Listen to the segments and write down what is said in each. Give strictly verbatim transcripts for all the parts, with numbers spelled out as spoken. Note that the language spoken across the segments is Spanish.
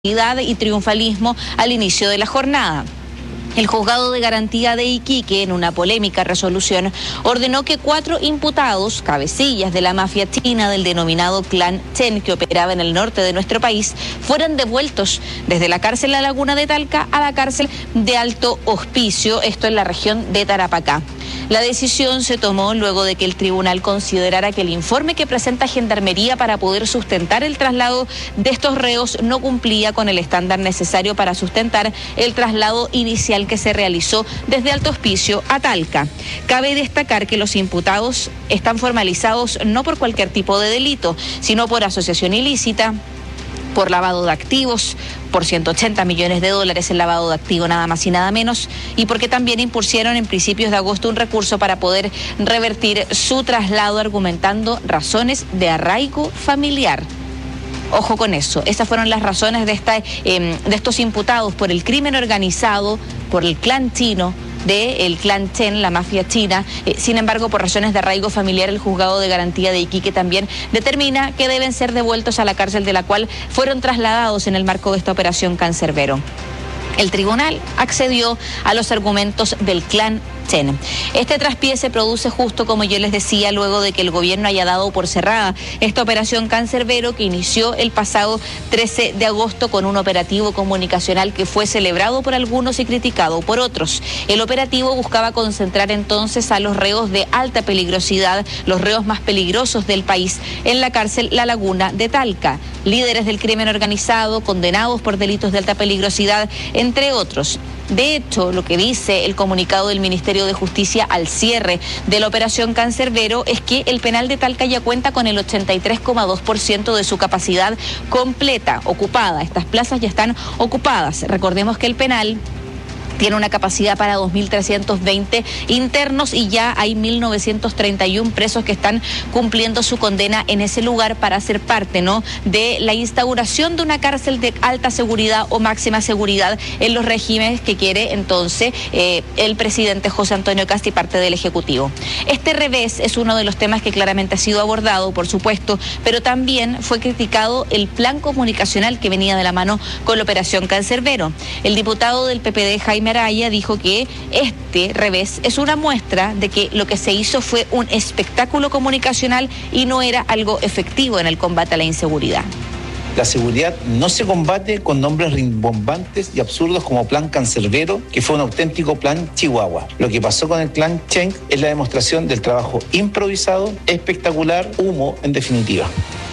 y triunfalismo al inicio de la jornada. El juzgado de garantía de Iquique, en una polémica resolución, ordenó que cuatro imputados, cabecillas de la mafia china del denominado Clan Chen, que operaba en el norte de nuestro país, fueran devueltos desde la cárcel La Laguna de Talca a la cárcel de Alto Hospicio, esto en la región de Tarapacá. La decisión se tomó luego de que el tribunal considerara que el informe que presenta Gendarmería para poder sustentar el traslado de estos reos no cumplía con el estándar necesario para sustentar el traslado inicial que se realizó desde Alto Hospicio a Talca. Cabe destacar que los imputados están formalizados no por cualquier tipo de delito, sino por asociación ilícita, por lavado de activos, por ciento ochenta millones de dólares en lavado de activo, nada más y nada menos, y porque también impusieron en principios de agosto un recurso para poder revertir su traslado argumentando razones de arraigo familiar. Ojo con eso, esas fueron las razones de, esta, eh, de estos imputados por el crimen organizado, por el clan chino, del Clan Chen, la mafia china. Eh, sin embargo, por razones de arraigo familiar, el juzgado de garantía de Iquique también determina que deben ser devueltos a la cárcel de la cual fueron trasladados en el marco de esta operación Cancerbero. El tribunal accedió a los argumentos del Clan Chen. Este traspié se produce justo, como yo les decía, luego de que el gobierno haya dado por cerrada esta operación Cancerbero, que inició el pasado trece de agosto con un operativo comunicacional que fue celebrado por algunos y criticado por otros. El operativo buscaba concentrar entonces a los reos de alta peligrosidad, los reos más peligrosos del país, en la cárcel La Laguna de Talca. Líderes del crimen organizado, condenados por delitos de alta peligrosidad, entre otros. De hecho, lo que dice el comunicado del Ministerio de Justicia al cierre de la operación Cancerbero es que el penal de Talca ya cuenta con el ochenta y tres coma dos por ciento de su capacidad completa, ocupada. Estas plazas ya están ocupadas. Recordemos que el penal tiene una capacidad para dos mil trescientos veinte internos y ya hay mil novecientos treinta y uno presos que están cumpliendo su condena en ese lugar para ser parte, ¿no?, de la instauración de una cárcel de alta seguridad o máxima seguridad en los regímenes que quiere entonces eh, el presidente José Antonio Kast y parte del Ejecutivo. Este revés es uno de los temas que claramente ha sido abordado, por supuesto, pero también fue criticado el plan comunicacional que venía de la mano con la operación Cancerbero. El diputado del P P D, Jaime Araya, dijo que este revés es una muestra de que lo que se hizo fue un espectáculo comunicacional y no era algo efectivo en el combate a la inseguridad. La seguridad no se combate con nombres rimbombantes y absurdos como Plan Cancerbero, que fue un auténtico plan Chihuahua. Lo que pasó con el Clan Chen es la demostración del trabajo improvisado, espectacular, humo en definitiva.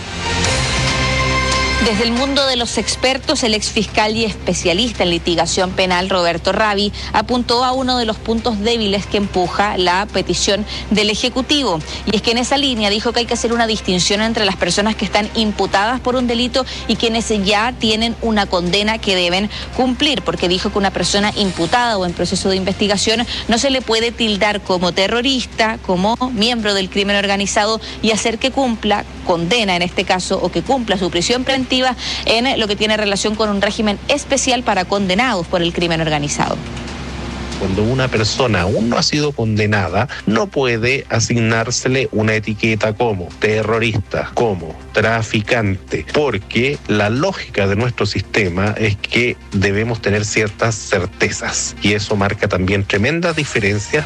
Desde el mundo de los expertos, el exfiscal y especialista en litigación penal, Roberto Ravi, apuntó a uno de los puntos débiles que empuja la petición del Ejecutivo. Y es que en esa línea dijo que hay que hacer una distinción entre las personas que están imputadas por un delito y quienes ya tienen una condena que deben cumplir, porque dijo que una persona imputada o en proceso de investigación no se le puede tildar como terrorista, como miembro del crimen organizado y hacer que cumpla condena en este caso o que cumpla su prisión preventiva en lo que tiene relación con un régimen especial para condenados por el crimen organizado. Cuando una persona aún no ha sido condenada, no puede asignársele una etiqueta como terrorista, como traficante, porque la lógica de nuestro sistema es que debemos tener ciertas certezas y eso marca también tremendas diferencias.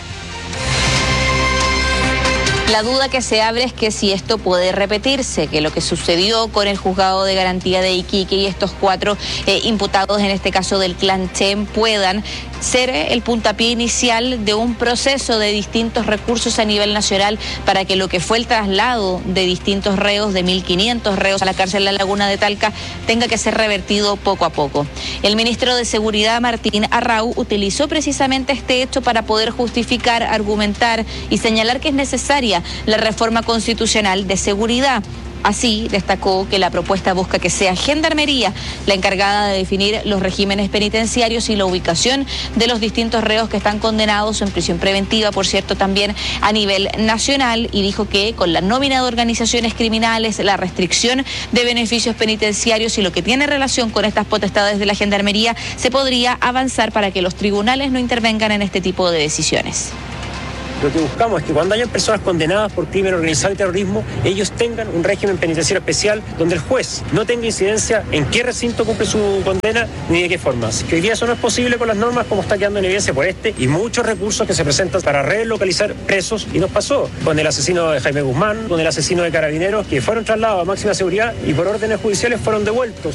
La duda que se abre es que si esto puede repetirse, que lo que sucedió con el juzgado de garantía de Iquique y estos cuatro eh, imputados, en este caso del Clan Chen, puedan ser el puntapié inicial de un proceso de distintos recursos a nivel nacional para que lo que fue el traslado de distintos reos, de mil quinientos reos a la cárcel La Laguna de Talca, tenga que ser revertido poco a poco. El ministro de Seguridad, Martín Arrau, utilizó precisamente este hecho para poder justificar, argumentar y señalar que es necesaria la reforma constitucional de seguridad. Así, destacó que la propuesta busca que sea Gendarmería la encargada de definir los regímenes penitenciarios y la ubicación de los distintos reos que están condenados en prisión preventiva, por cierto, también a nivel nacional, y dijo que con la nómina de organizaciones criminales, la restricción de beneficios penitenciarios y lo que tiene relación con estas potestades de la Gendarmería, se podría avanzar para que los tribunales no intervengan en este tipo de decisiones. Lo que buscamos es que cuando hayan personas condenadas por crimen organizado y terrorismo, ellos tengan un régimen penitenciario especial donde el juez no tenga incidencia en qué recinto cumple su condena ni de qué forma. Así que hoy día eso no es posible con las normas, como está quedando en evidencia por este y muchos recursos que se presentan para relocalizar presos, y nos pasó con el asesino de Jaime Guzmán, con el asesino de Carabineros, que fueron trasladados a máxima seguridad y por órdenes judiciales fueron devueltos.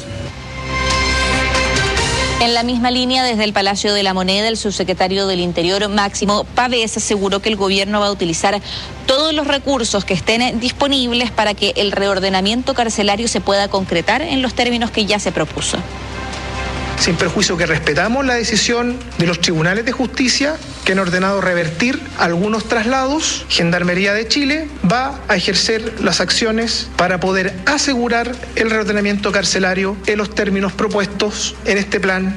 En la misma línea, desde el Palacio de la Moneda, el subsecretario del Interior, Máximo Pavés, aseguró que el gobierno va a utilizar todos los recursos que estén disponibles para que el reordenamiento carcelario se pueda concretar en los términos que ya se propuso. Sin perjuicio que respetamos la decisión de los tribunales de justicia que han ordenado revertir algunos traslados, Gendarmería de Chile va a ejercer las acciones para poder asegurar el reordenamiento carcelario en los términos propuestos en este plan.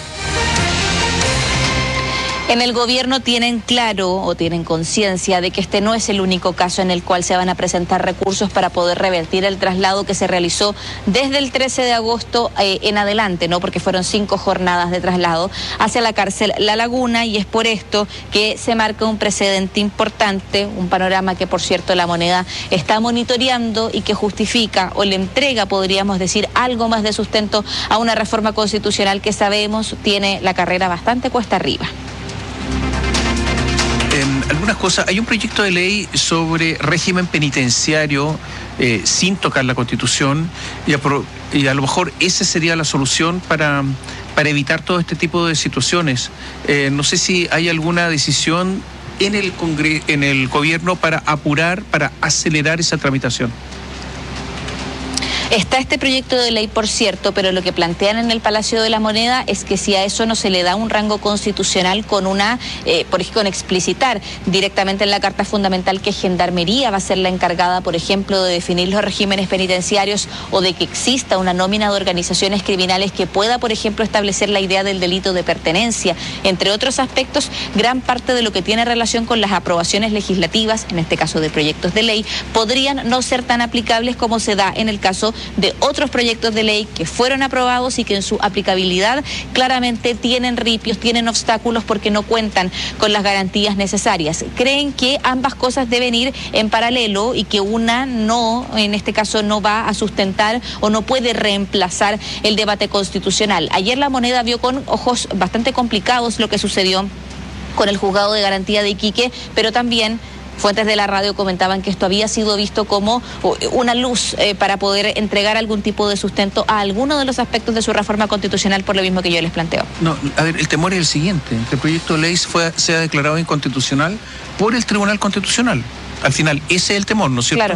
En el gobierno tienen claro o tienen conciencia de que este no es el único caso en el cual se van a presentar recursos para poder revertir el traslado que se realizó desde el trece de agosto eh, en adelante, ¿no? Porque fueron cinco jornadas de traslado hacia la cárcel La Laguna, y es por esto que se marca un precedente importante, un panorama que, por cierto, La Moneda está monitoreando y que justifica o le entrega, podríamos decir, algo más de sustento a una reforma constitucional que sabemos tiene la carrera bastante cuesta arriba. En algunas cosas, hay un proyecto de ley sobre régimen penitenciario eh, sin tocar la Constitución, y a, y a lo mejor esa sería la solución para, para evitar todo este tipo de situaciones. Eh, no sé si hay alguna decisión en el Congreso, en el gobierno para apurar, para acelerar esa tramitación. Está este proyecto de ley, por cierto, pero lo que plantean en el Palacio de la Moneda es que si a eso no se le da un rango constitucional con una, eh, por ejemplo, con explicitar directamente en la Carta Fundamental que Gendarmería va a ser la encargada, por ejemplo, de definir los regímenes penitenciarios, o de que exista una nómina de organizaciones criminales que pueda, por ejemplo, establecer la idea del delito de pertenencia, entre otros aspectos, gran parte de lo que tiene relación con las aprobaciones legislativas, en este caso de proyectos de ley, podrían no ser tan aplicables como se da en el caso de otros proyectos de ley que fueron aprobados y que en su aplicabilidad claramente tienen ripios, tienen obstáculos porque no cuentan con las garantías necesarias. Creen que ambas cosas deben ir en paralelo y que una no, en este caso, no va a sustentar o no puede reemplazar el debate constitucional. Ayer La Moneda vio con ojos bastante complicados lo que sucedió con el juzgado de garantía de Iquique, pero también fuentes de la radio comentaban que esto había sido visto como una luz eh, para poder entregar algún tipo de sustento a alguno de los aspectos de su reforma constitucional, por lo mismo que yo les planteo. No, a ver, el temor es el siguiente, que el proyecto de ley fue, sea declarado inconstitucional por el Tribunal Constitucional. Al final, ese es el temor, ¿no es cierto? Claro.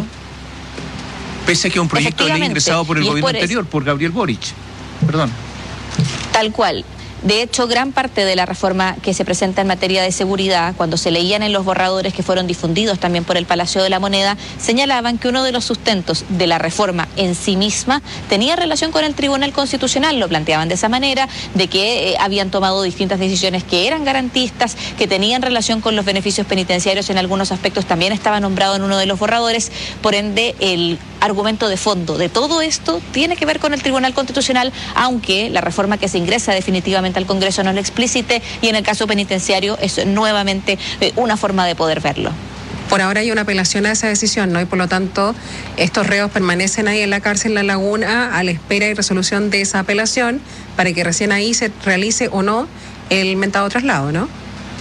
Pese a que es un proyecto de ley ingresado por el gobierno por anterior, por Gabriel Boric. Perdón. Tal cual. De hecho, gran parte de la reforma que se presenta en materia de seguridad, cuando se leían en los borradores que fueron difundidos también por el Palacio de la Moneda, señalaban que uno de los sustentos de la reforma en sí misma tenía relación con el Tribunal Constitucional. Lo planteaban de esa manera, de que eh, habían tomado distintas decisiones que eran garantistas, que tenían relación con los beneficios penitenciarios, en algunos aspectos también estaba nombrado en uno de los borradores. Por ende, el argumento de fondo de todo esto tiene que ver con el Tribunal Constitucional, aunque la reforma que se ingresa definitivamente al Congreso no lo explicite, y en el caso penitenciario es nuevamente eh, una forma de poder verlo. Por ahora hay una apelación a esa decisión, ¿no? Y por lo tanto, estos reos permanecen ahí en la cárcel La Laguna a la espera y resolución de esa apelación para que recién ahí se realice o no el mentado traslado, ¿no?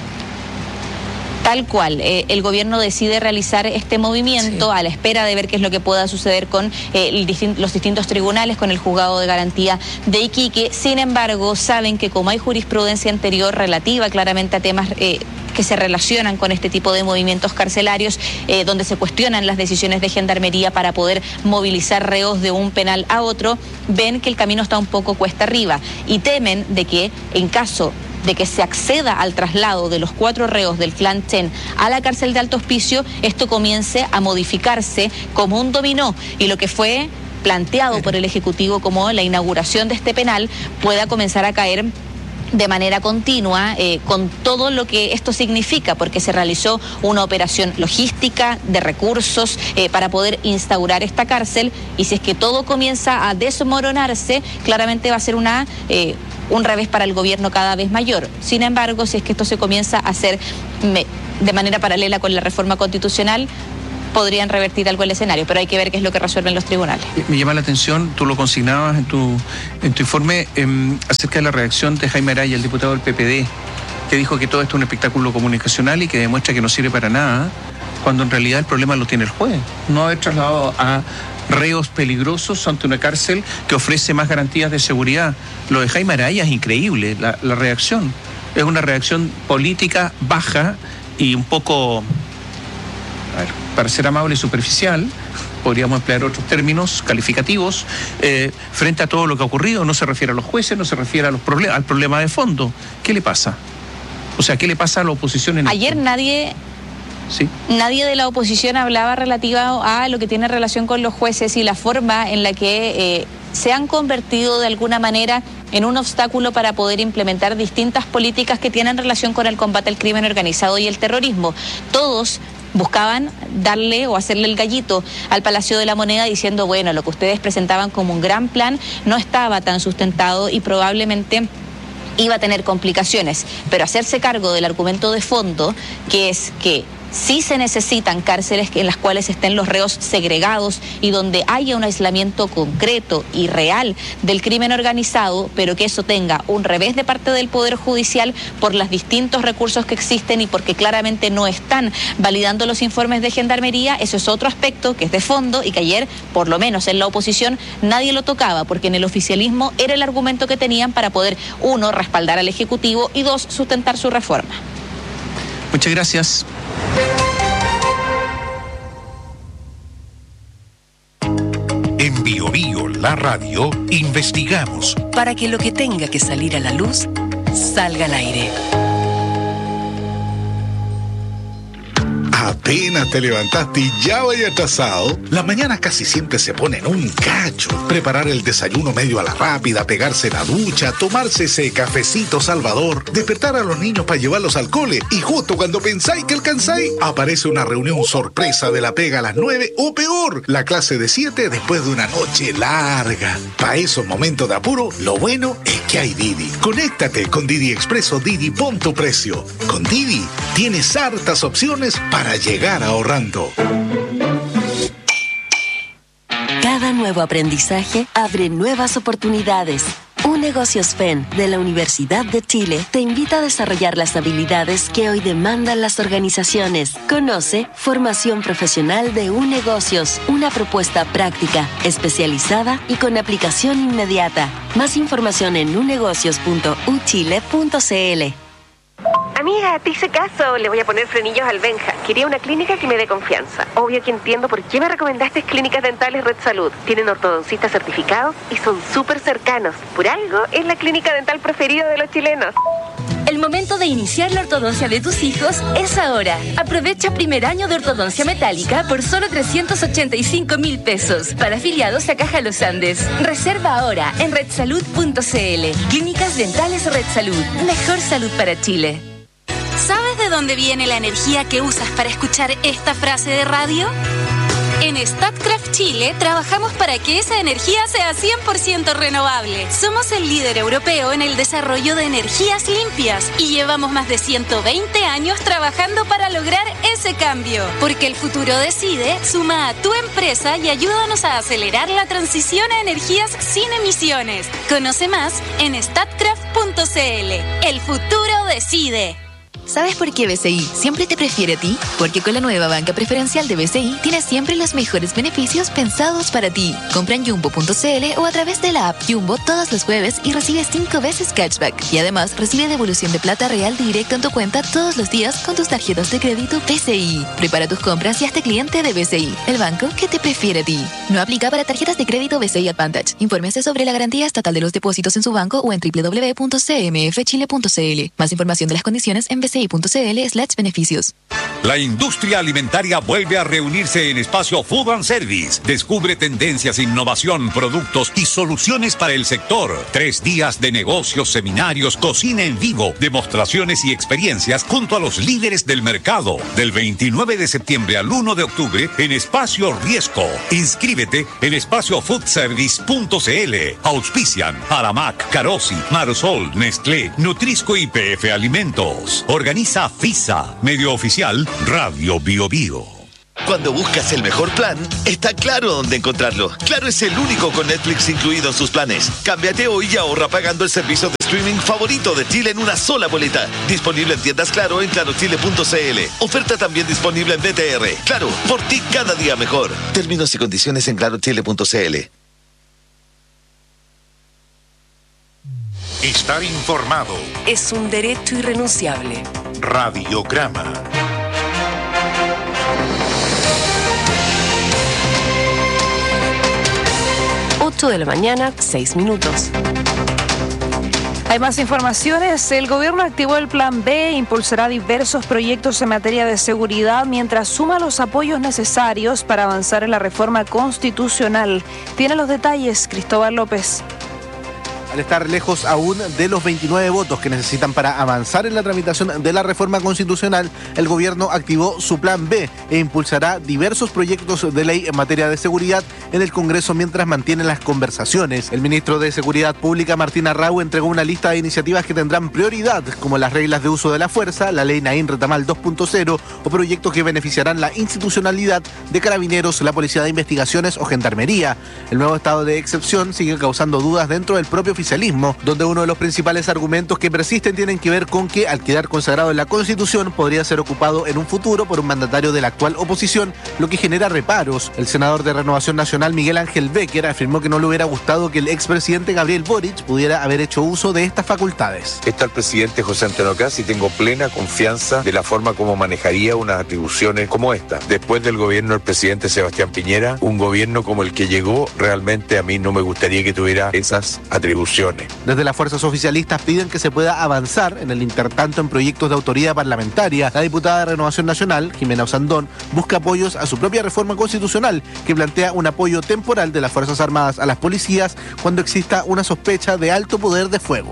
Tal cual, eh, el gobierno decide realizar este movimiento sí. a la espera de ver qué es lo que pueda suceder con eh, el distin- los distintos tribunales, con el juzgado de garantía de Iquique. Sin embargo, saben que como hay jurisprudencia anterior relativa claramente a temas eh, que se relacionan con este tipo de movimientos carcelarios, eh, donde se cuestionan las decisiones de Gendarmería para poder movilizar reos de un penal a otro, ven que el camino está un poco cuesta arriba y temen de que en caso de que se acceda al traslado de los cuatro reos del clan Chen a la cárcel de Alto Hospicio, esto comience a modificarse como un dominó, y lo que fue planteado por el Ejecutivo como la inauguración de este penal pueda comenzar a caer de manera continua, eh, con todo lo que esto significa, porque se realizó una operación logística de recursos eh, para poder instaurar esta cárcel, y si es que todo comienza a desmoronarse, claramente va a ser una... Eh, un revés para el gobierno cada vez mayor. Sin embargo, si es que esto se comienza a hacer de manera paralela con la reforma constitucional, podrían revertir algo el escenario, pero hay que ver qué es lo que resuelven los tribunales. Me llama la atención, tú lo consignabas en tu, en tu informe, eh, acerca de la reacción de Jaime Araya, el diputado del P P D, que dijo que todo esto es un espectáculo comunicacional y que demuestra que no sirve para nada, cuando en realidad el problema lo tiene el juez. No haber trasladado a reos peligrosos ante una cárcel que ofrece más garantías de seguridad. Lo de Jaime Araya es increíble, la, la reacción. Es una reacción política baja y un poco, a ver, para ser amable y superficial, podríamos emplear otros términos calificativos, eh, frente a todo lo que ha ocurrido. No se refiere a los jueces, no se refiere a los problemas, al problema de fondo. ¿Qué le pasa? O sea, ¿qué le pasa a la oposición en Ayer esto? nadie... Sí. Nadie de la oposición hablaba relativa a lo que tiene relación con los jueces y la forma en la que eh, se han convertido de alguna manera en un obstáculo para poder implementar distintas políticas que tienen relación con el combate al crimen organizado y el terrorismo. Todos buscaban darle o hacerle el gallito al Palacio de la Moneda diciendo, bueno, lo que ustedes presentaban como un gran plan no estaba tan sustentado y probablemente iba a tener complicaciones, pero hacerse cargo del argumento de fondo, que es que sí se necesitan cárceles en las cuales estén los reos segregados y donde haya un aislamiento concreto y real del crimen organizado, pero que eso tenga un revés de parte del Poder Judicial por los distintos recursos que existen y porque claramente no están validando los informes de Gendarmería. Eso es otro aspecto que es de fondo y que ayer, por lo menos en la oposición, nadie lo tocaba, porque en el oficialismo era el argumento que tenían para poder, uno, respaldar al Ejecutivo y dos, sustentar su reforma. Muchas gracias. En Bio Bio, la radio, investigamos para que lo que tenga que salir a la luz salga al aire. Apenas te levantaste y ya vaya atrasado. Las mañanas casi siempre se ponen un cacho. Preparar el desayuno medio a la rápida, pegarse la ducha, tomarse ese cafecito salvador, despertar a los niños para llevarlos al cole y justo cuando pensáis que alcanzáis, aparece una reunión sorpresa de la pega a las nueve o peor, la clase de siete después de una noche larga. Para esos momentos de apuro, lo bueno es que hay Didi. Conéctate con Didi Expreso Didi, pon tu precio. Con Didi tienes hartas opciones para llegar ahorrando. Cada nuevo aprendizaje abre nuevas oportunidades. UNegocios F E N de la Universidad de Chile te invita a desarrollar las habilidades que hoy demandan las organizaciones. Conoce Formación Profesional de UNegocios, una propuesta práctica, especializada y con aplicación inmediata. Más información en unegocios punto u chile punto c l. Amiga, te hice caso, le voy a poner frenillos al Benja. Quería una clínica que me dé confianza. Obvio que entiendo por qué me recomendaste Clínicas Dentales Red Salud. Tienen ortodoncistas certificados y son súper cercanos. Por algo, es la clínica dental preferida de los chilenos. El momento de iniciar la ortodoncia de tus hijos es ahora. Aprovecha primer año de ortodoncia metálica por solo trescientos ochenta y cinco mil pesos. Para afiliados a Caja Los Andes. Reserva ahora en red salud punto c l. Clínicas Dentales Red Salud. Mejor salud para Chile. ¿Sabes de dónde viene la energía que usas para escuchar esta frase de radio? En Statkraft Chile trabajamos para que esa energía sea cien por ciento renovable. Somos el líder europeo en el desarrollo de energías limpias y llevamos más de ciento veinte años trabajando para lograr ese cambio. Porque el futuro decide, suma a tu empresa y ayúdanos a acelerar la transición a energías sin emisiones. Conoce más en statkraft punto c l. El futuro decide. ¿Sabes por qué B C I siempre te prefiere a ti? Porque con la nueva banca preferencial de B C I tienes siempre los mejores beneficios pensados para ti. Compra en jumbo punto c l o a través de la app Jumbo todos los jueves y recibe cinco veces cashback. Y además recibe devolución de plata real directo en tu cuenta todos los días con tus tarjetas de crédito B C I. Prepara tus compras y hazte cliente de B C I, el banco que te prefiere a ti. No aplica para tarjetas de crédito B C I Advantage. Infórmese sobre la garantía estatal de los depósitos en su banco o en doble u doble u doble u punto c m f chile punto c l. Más información de las condiciones en B C I. bci.cl slash beneficios. La industria alimentaria vuelve a reunirse en Espacio Food and Service. Descubre tendencias, innovación, productos y soluciones para el sector. Tres días de negocios, seminarios, cocina en vivo, demostraciones y experiencias junto a los líderes del mercado. Del veintinueve de septiembre al uno de octubre en Espacio Riesco. Inscríbete en espacio food service punto c l. Auspician Aramac, Carosi, Marsol, Nestlé, Nutrisco y P F Alimentos. Organiza FISA, medio oficial Radio Bio Bio. Cuando buscas el mejor plan, está claro dónde encontrarlo. Claro es el único con Netflix incluido en sus planes. Cámbiate hoy y ahorra pagando el servicio de streaming favorito de Chile en una sola boleta. Disponible en tiendas Claro en claro chile punto c l. Oferta también disponible en B T R. Claro, por ti cada día mejor. Términos y condiciones en claro chile punto c l. Estar informado es un derecho irrenunciable. Radiograma. ocho de la mañana, seis minutos. Hay más informaciones. El gobierno activó el Plan B e impulsará diversos proyectos en materia de seguridad mientras suma los apoyos necesarios para avanzar en la reforma constitucional. Tiene los detalles Cristóbal López. Al estar lejos aún de los veintinueve votos que necesitan para avanzar en la tramitación de la reforma constitucional, el gobierno activó su Plan B e impulsará diversos proyectos de ley en materia de seguridad en el Congreso mientras mantiene las conversaciones. El ministro de Seguridad Pública, Martín Arrau, entregó una lista de iniciativas que tendrán prioridad, como las reglas de uso de la fuerza, la ley Naín Retamal dos punto cero o proyectos que beneficiarán la institucionalidad de Carabineros, la Policía de Investigaciones o Gendarmería. El nuevo estado de excepción sigue causando dudas dentro del propio oficialismo, donde uno de los principales argumentos que persisten tienen que ver con que, al quedar consagrado en la Constitución, podría ser ocupado en un futuro por un mandatario de la actual oposición, lo que genera reparos. El senador de Renovación Nacional, Miguel Ángel Becker, afirmó que no le hubiera gustado que el expresidente Gabriel Boric pudiera haber hecho uso de estas facultades. Está el presidente José Antonio Kast y tengo plena confianza de la forma como manejaría unas atribuciones como esta. Después del gobierno del presidente Sebastián Piñera, un gobierno como el que llegó, realmente a mí no me gustaría que tuviera esas atribuciones. Desde las fuerzas oficialistas piden que se pueda avanzar en el intertanto en proyectos de autoridad parlamentaria. La diputada de Renovación Nacional, Jimena Osandón, busca apoyos a su propia reforma constitucional, que plantea un apoyo temporal de las Fuerzas Armadas a las policías cuando exista una sospecha de alto poder de fuego.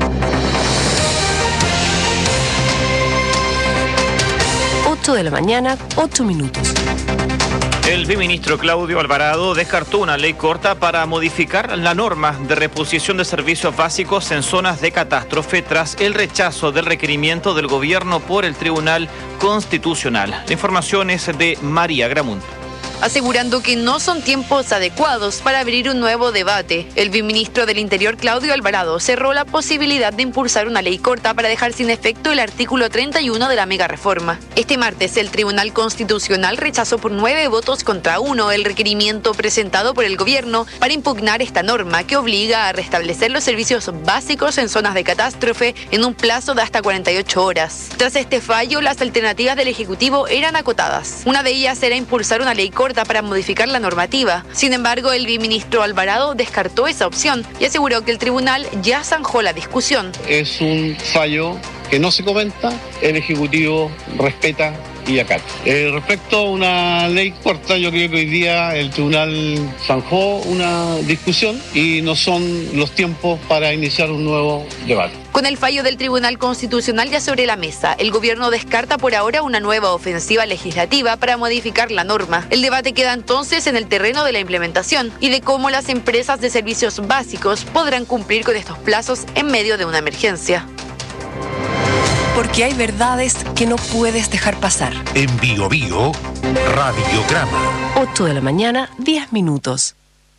ocho de la mañana, ocho minutos. El viceministro Claudio Alvarado descartó una ley corta para modificar la norma de reposición de servicios básicos en zonas de catástrofe tras el rechazo del requerimiento del gobierno por el Tribunal Constitucional. La información es de María Gramunt. Asegurando que no son tiempos adecuados para abrir un nuevo debate. El viceministro del Interior, Claudio Alvarado, cerró la posibilidad de impulsar una ley corta para dejar sin efecto el artículo treinta y uno de la mega reforma. Este martes, el Tribunal Constitucional rechazó por nueve votos contra uno el requerimiento presentado por el gobierno para impugnar esta norma que obliga a restablecer los servicios básicos en zonas de catástrofe en un plazo de hasta cuarenta y ocho horas. Tras este fallo, las alternativas del Ejecutivo eran acotadas. Una de ellas era impulsar una ley corta para modificar la normativa. Sin embargo, el viceministro Alvarado descartó esa opción y aseguró que el tribunal ya zanjó la discusión. Es un fallo que no se comenta, el Ejecutivo respeta y acata. Eh, respecto a una ley corta, yo creo que hoy día el tribunal zanjó una discusión y no son los tiempos para iniciar un nuevo debate. Con el fallo del Tribunal Constitucional ya sobre la mesa, el gobierno descarta por ahora una nueva ofensiva legislativa para modificar la norma. El debate queda entonces en el terreno de la implementación y de cómo las empresas de servicios básicos podrán cumplir con estos plazos en medio de una emergencia. Porque hay verdades que no puedes dejar pasar. En Bio Bio, Radiograma. ocho de la mañana, diez minutos.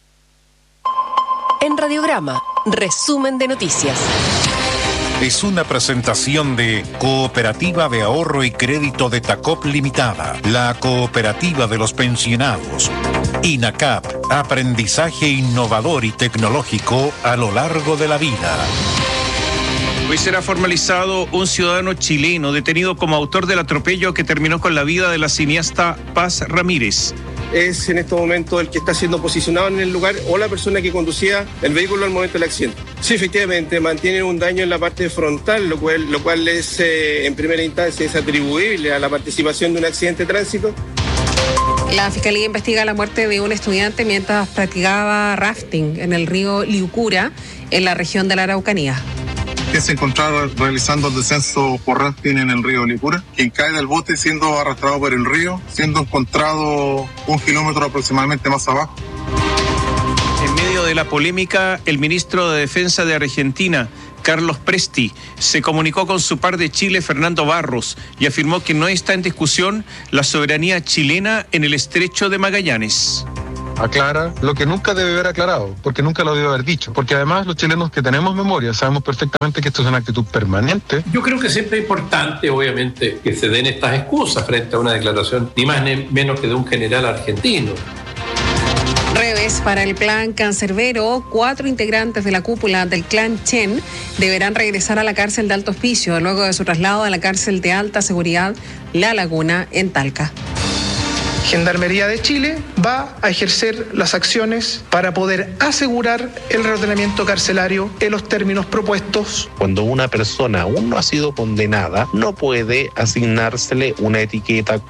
En Radiograma, resumen de noticias. Es una presentación de Cooperativa de Ahorro y Crédito de Tacop Limitada, la cooperativa de los pensionados. INACAP, aprendizaje innovador y tecnológico a lo largo de la vida. Hoy será formalizado un ciudadano chileno detenido como autor del atropello que terminó con la vida de la cineasta Paz Ramírez. es en estos momentos el que está siendo posicionado en el lugar o la persona que conducía el vehículo al momento del accidente. Sí, efectivamente, mantiene un daño en la parte frontal, lo cual, lo cual es, eh, en primera instancia es atribuible a la participación de un accidente de tránsito. La Fiscalía investiga la muerte de un estudiante mientras practicaba rafting en el río Liucura, en la región de la Araucanía. Que se encontraba realizando el descenso por rafting en el río Liucura, quien cae del bote siendo arrastrado por el río, siendo encontrado un kilómetro aproximadamente más abajo. En medio de la polémica, el ministro de Defensa de Argentina, Carlos Presti, se comunicó con su par de Chile, Fernando Barros, y afirmó que no está en discusión la soberanía chilena en el estrecho de Magallanes. Aclara lo que nunca debe haber aclarado, porque nunca lo debe haber dicho, porque además los chilenos que tenemos memoria sabemos perfectamente que esto es una actitud permanente. Yo creo que siempre es importante, obviamente, que se den estas excusas frente a una declaración ni más ni menos que de un general argentino. Revés para el plan Cancerbero. Cuatro integrantes de la cúpula del clan Chen deberán regresar a la cárcel de Alto Hospicio luego de su traslado a la cárcel de alta seguridad La Laguna en Talca. Gendarmería de Chile va a ejercer las acciones para poder asegurar el reordenamiento carcelario en los términos propuestos. Cuando una persona aún no ha sido condenada, no puede asignársele una etiqueta.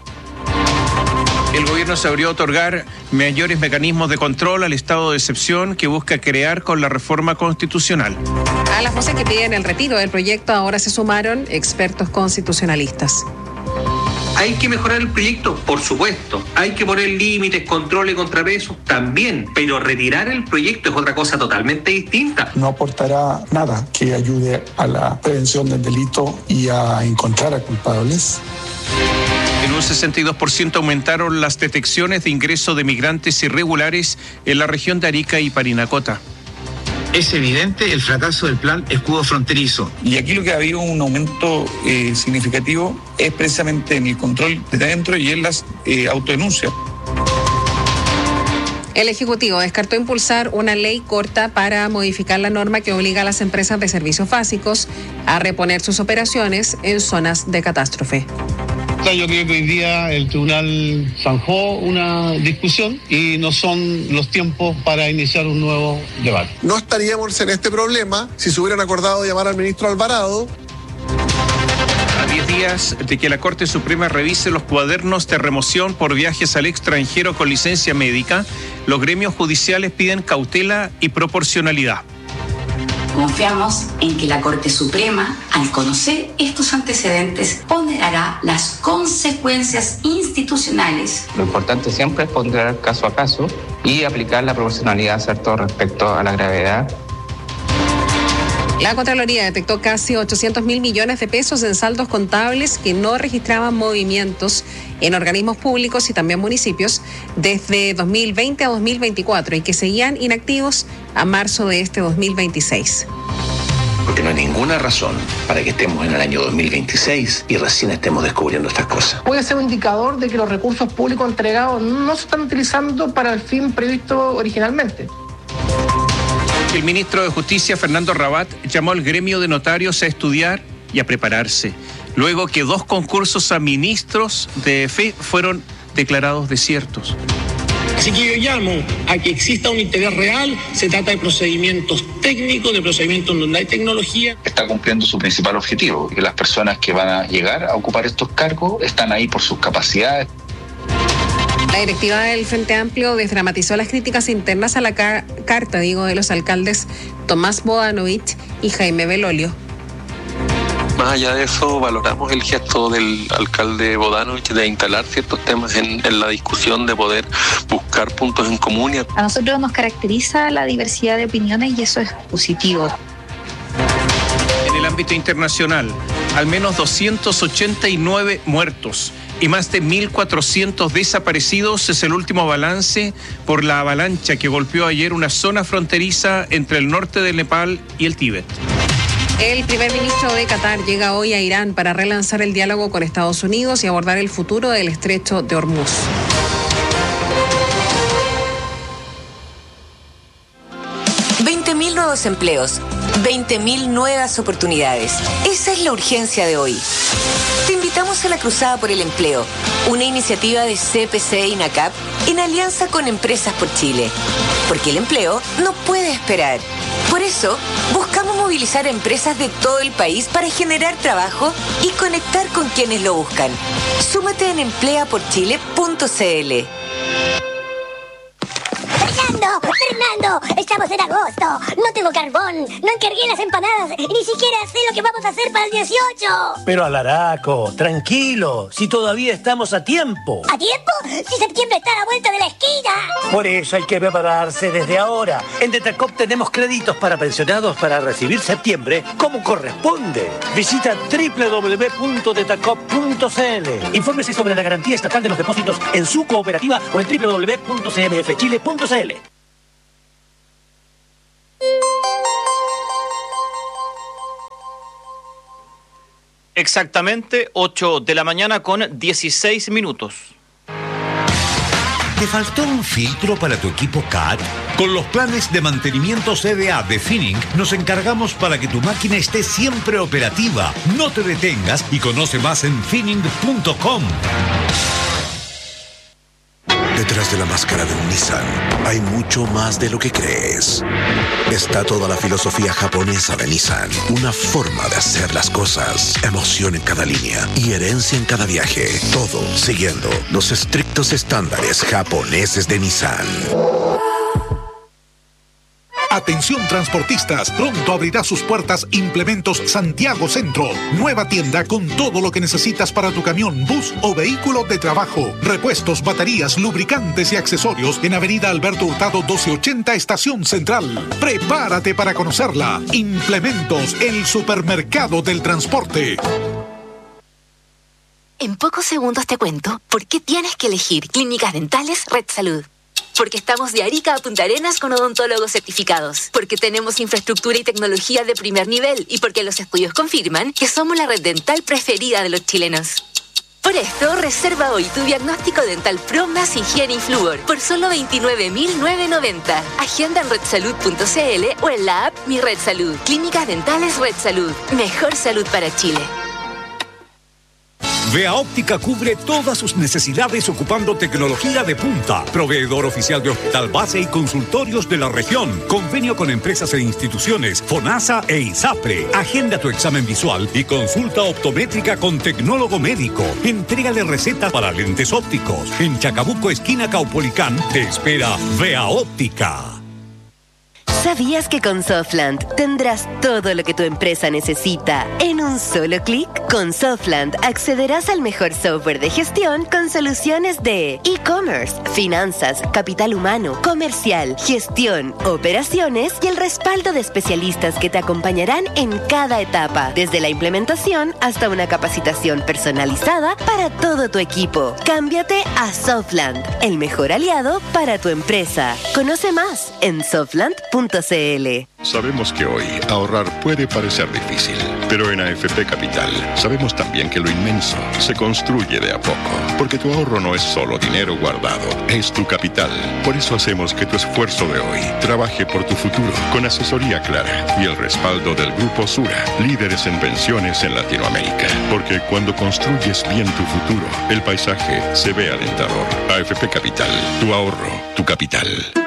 El gobierno se abrió a otorgar mayores mecanismos de control al estado de excepción que busca crear con la reforma constitucional. A las voces que piden el retiro del proyecto ahora se sumaron expertos constitucionalistas. ¿Hay que mejorar el proyecto? Por supuesto. ¿Hay que poner límites, controles, contrapesos? También. Pero retirar el proyecto es otra cosa totalmente distinta. No aportará nada que ayude a la prevención del delito y a encontrar a culpables. En un sesenta y dos por ciento aumentaron las detecciones de ingreso de migrantes irregulares en la región de Arica y Parinacota. Es evidente el fracaso del plan escudo fronterizo. Y aquí lo que ha habido un aumento eh, significativo es precisamente en el control de adentro y en las eh, autodenuncias. El Ejecutivo descartó impulsar una ley corta para modificar la norma que obliga a las empresas de servicios básicos a reponer sus operaciones en zonas de catástrofe. Yo creo que hoy día el tribunal zanjó una discusión y no son los tiempos para iniciar un nuevo debate. No estaríamos en este problema si se hubieran acordado llamar al ministro Alvarado. A diez días de que la Corte Suprema revise los cuadernos de remoción por viajes al extranjero con licencia médica, los gremios judiciales piden cautela y proporcionalidad. Confiamos en que la Corte Suprema, al conocer estos antecedentes, ponderará las consecuencias institucionales. Lo importante siempre es ponderar caso a caso y aplicar la proporcionalidad, ¿cierto?, respecto a la gravedad. La Contraloría detectó casi ochocientos mil millones de pesos en saldos contables que no registraban movimientos en organismos públicos y también municipios desde dos mil veinte a dos mil veinticuatro y que seguían inactivos a marzo de este dos mil veintiséis. Porque no hay ninguna razón para que estemos en el año dos mil veintiséis y recién estemos descubriendo estas cosas. Puede ser un indicador de que los recursos públicos entregados no se están utilizando para el fin previsto originalmente. El ministro de Justicia, Fernando Rabat, llamó al gremio de notarios a estudiar y a prepararse, luego que dos concursos a ministros de fe fueron declarados desiertos. Así que yo llamo a que exista un interés real, se trata de procedimientos técnicos, de procedimientos donde hay tecnología. Está cumpliendo su principal objetivo, que las personas que van a llegar a ocupar estos cargos están ahí por sus capacidades. La directiva del Frente Amplio desdramatizó las críticas internas a la car- carta, digo, de los alcaldes Tomás Bodanovich y Jaime Belolio. Más allá de eso, valoramos el gesto del alcalde Bodanovich de instalar ciertos temas en, en la discusión, de poder buscar puntos en común. A nosotros nos caracteriza la diversidad de opiniones y eso es positivo. En el ámbito internacional, al menos doscientos ochenta y nueve muertos y más de mil cuatrocientos desaparecidos es el último balance por la avalancha que golpeó ayer una zona fronteriza entre el norte de Nepal y el Tíbet. El primer ministro de Qatar llega hoy a Irán para relanzar el diálogo con Estados Unidos y abordar el futuro del estrecho de Hormuz. veinte mil nuevos empleos, veinte mil nuevas oportunidades. Esa es la urgencia de hoy. Te invitamos a la Cruzada por el Empleo, una iniciativa de C P C e INACAP en alianza con Empresas por Chile. Porque el empleo no puede esperar. Por eso, buscamos movilizar a empresas de todo el país para generar trabajo y conectar con quienes lo buscan. Súmate en emplea por chile punto c l. ¡Fernando! ¡Fernando! ¡Estamos en agosto! ¡No tengo carbón! ¡No encargué las empanadas! ¡Y ni siquiera sé lo que vamos a hacer para el dieciocho! Pero Alaraco, tranquilo, si todavía estamos a tiempo. ¿A tiempo? ¡Si septiembre está a la vuelta de la esquina! Por eso hay que prepararse desde ahora. En Detacop tenemos créditos para pensionados para recibir septiembre como corresponde. Visita doble u doble u doble u punto detacop punto c l. Infórmese sobre la garantía estatal de los depósitos en su cooperativa o en doble u doble u doble u punto c m f chile punto c l. Exactamente ocho de la mañana con dieciséis minutos. ¿Te faltó un filtro para tu equipo C A D? Con los planes de mantenimiento C D A de Finning nos encargamos para que tu máquina esté siempre operativa. No te detengas y conoce más en finning punto com. Detrás de la máscara de un Nissan hay mucho más de lo que crees. Está toda la filosofía japonesa de Nissan, una forma de hacer las cosas, emoción en cada línea y herencia en cada viaje. Todo siguiendo los estrictos estándares japoneses de Nissan. Atención transportistas, pronto abrirá sus puertas Implementos Santiago Centro. Nueva tienda con todo lo que necesitas para tu camión, bus o vehículo de trabajo. Repuestos, baterías, lubricantes y accesorios en Avenida Alberto Hurtado doce ochenta, Estación Central. Prepárate para conocerla. Implementos, el supermercado del transporte. En pocos segundos te cuento por qué tienes que elegir Clínicas Dentales Red Salud. Porque estamos de Arica a Punta Arenas con odontólogos certificados. Porque tenemos infraestructura y tecnología de primer nivel. Y porque los estudios confirman que somos la red dental preferida de los chilenos. Por esto, reserva hoy tu diagnóstico dental Pro más higiene y flúor por solo veintinueve mil novecientos noventa. Agenda en red salud punto c l o en la app Mi Red Salud. Clínicas Dentales Red Salud. Mejor salud para Chile. Vea Óptica cubre todas sus necesidades ocupando tecnología de punta. Proveedor oficial de hospital base y consultorios de la región. Convenio con empresas e instituciones, FONASA e ISAPRE. Agenda tu examen visual y consulta optométrica con tecnólogo médico. Entrégale receta para lentes ópticos. En Chacabuco, esquina Caupolicán, te espera Vea Óptica. ¿Sabías que con Softland tendrás todo lo que tu empresa necesita en un solo clic? Con Softland accederás al mejor software de gestión con soluciones de e-commerce, finanzas, capital humano, comercial, gestión, operaciones y el respaldo de especialistas que te acompañarán en cada etapa, desde la implementación hasta una capacitación personalizada para todo tu equipo. Cámbiate a Softland, el mejor aliado para tu empresa. Conoce más en softland punto c l. Sabemos que hoy ahorrar puede parecer difícil, pero en A F P Capital sabemos también que lo inmenso se construye de a poco, porque tu ahorro no es solo dinero guardado, es tu capital. Por eso hacemos que tu esfuerzo de hoy trabaje por tu futuro, con asesoría clara y el respaldo del Grupo Sura, líderes en pensiones en Latinoamérica. Porque cuando construyes bien tu futuro, el paisaje se ve alentador. A F P Capital, tu ahorro, tu capital.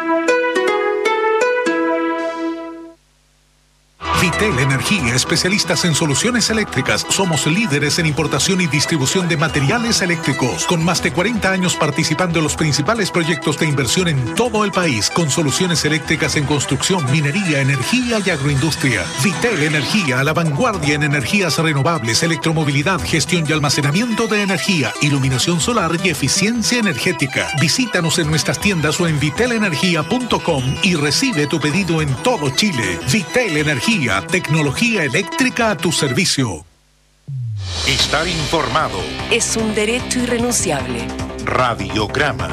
Vitel Energía, especialistas en soluciones eléctricas. Somos líderes en importación y distribución de materiales eléctricos, con más de cuarenta años participando en los principales proyectos de inversión en todo el país, con soluciones eléctricas en construcción, minería, energía y agroindustria. Vitel Energía, a la vanguardia en energías renovables, electromovilidad, gestión y almacenamiento de energía, iluminación solar y eficiencia energética. Visítanos en nuestras tiendas o en vitel energía punto com y recibe tu pedido en todo Chile. Vitel Energía, tecnología eléctrica a tu servicio. Estar informado es un derecho irrenunciable. Radiograma.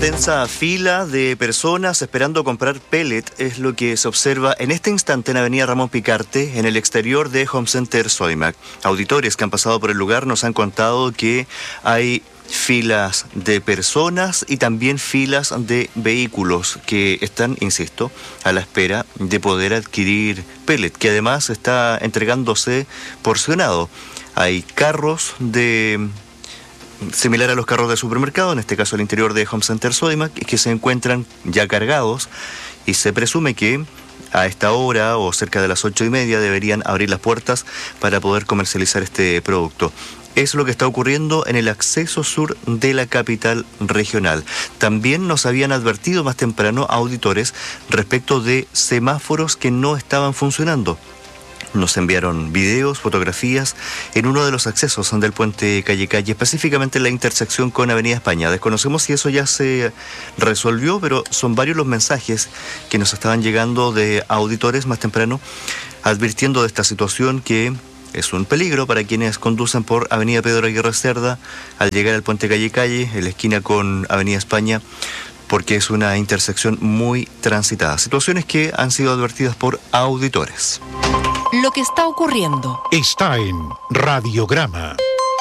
extensa fila de personas esperando comprar pellet es lo que se observa en este instante en Avenida Ramón Picarte, en el exterior de Home Center Sodimac. Auditores que han pasado por el lugar nos han contado que hay filas de personas y también filas de vehículos que están, insisto, a la espera de poder adquirir pellet, que además está entregándose porcionado. Hay carros de... similar a los carros de supermercado, en este caso al interior de Home Center Sodimac, que se encuentran ya cargados y se presume que a esta hora o cerca de las ocho y media deberían abrir las puertas para poder comercializar este producto. Es lo que está ocurriendo en el acceso sur de la capital regional. También nos habían advertido más temprano auditores respecto de semáforos que no estaban funcionando. Nos enviaron videos, fotografías en uno de los accesos del puente Calle Calle, específicamente en la intersección con Avenida España. Desconocemos si eso ya se resolvió, pero son varios los mensajes que nos estaban llegando de auditores más temprano, advirtiendo de esta situación que es un peligro para quienes conducen por Avenida Pedro Aguirre Cerda al llegar al puente Calle Calle, en la esquina con Avenida España, porque es una intersección muy transitada. Situaciones que han sido advertidas por auditores. Lo que está ocurriendo está en Radiograma.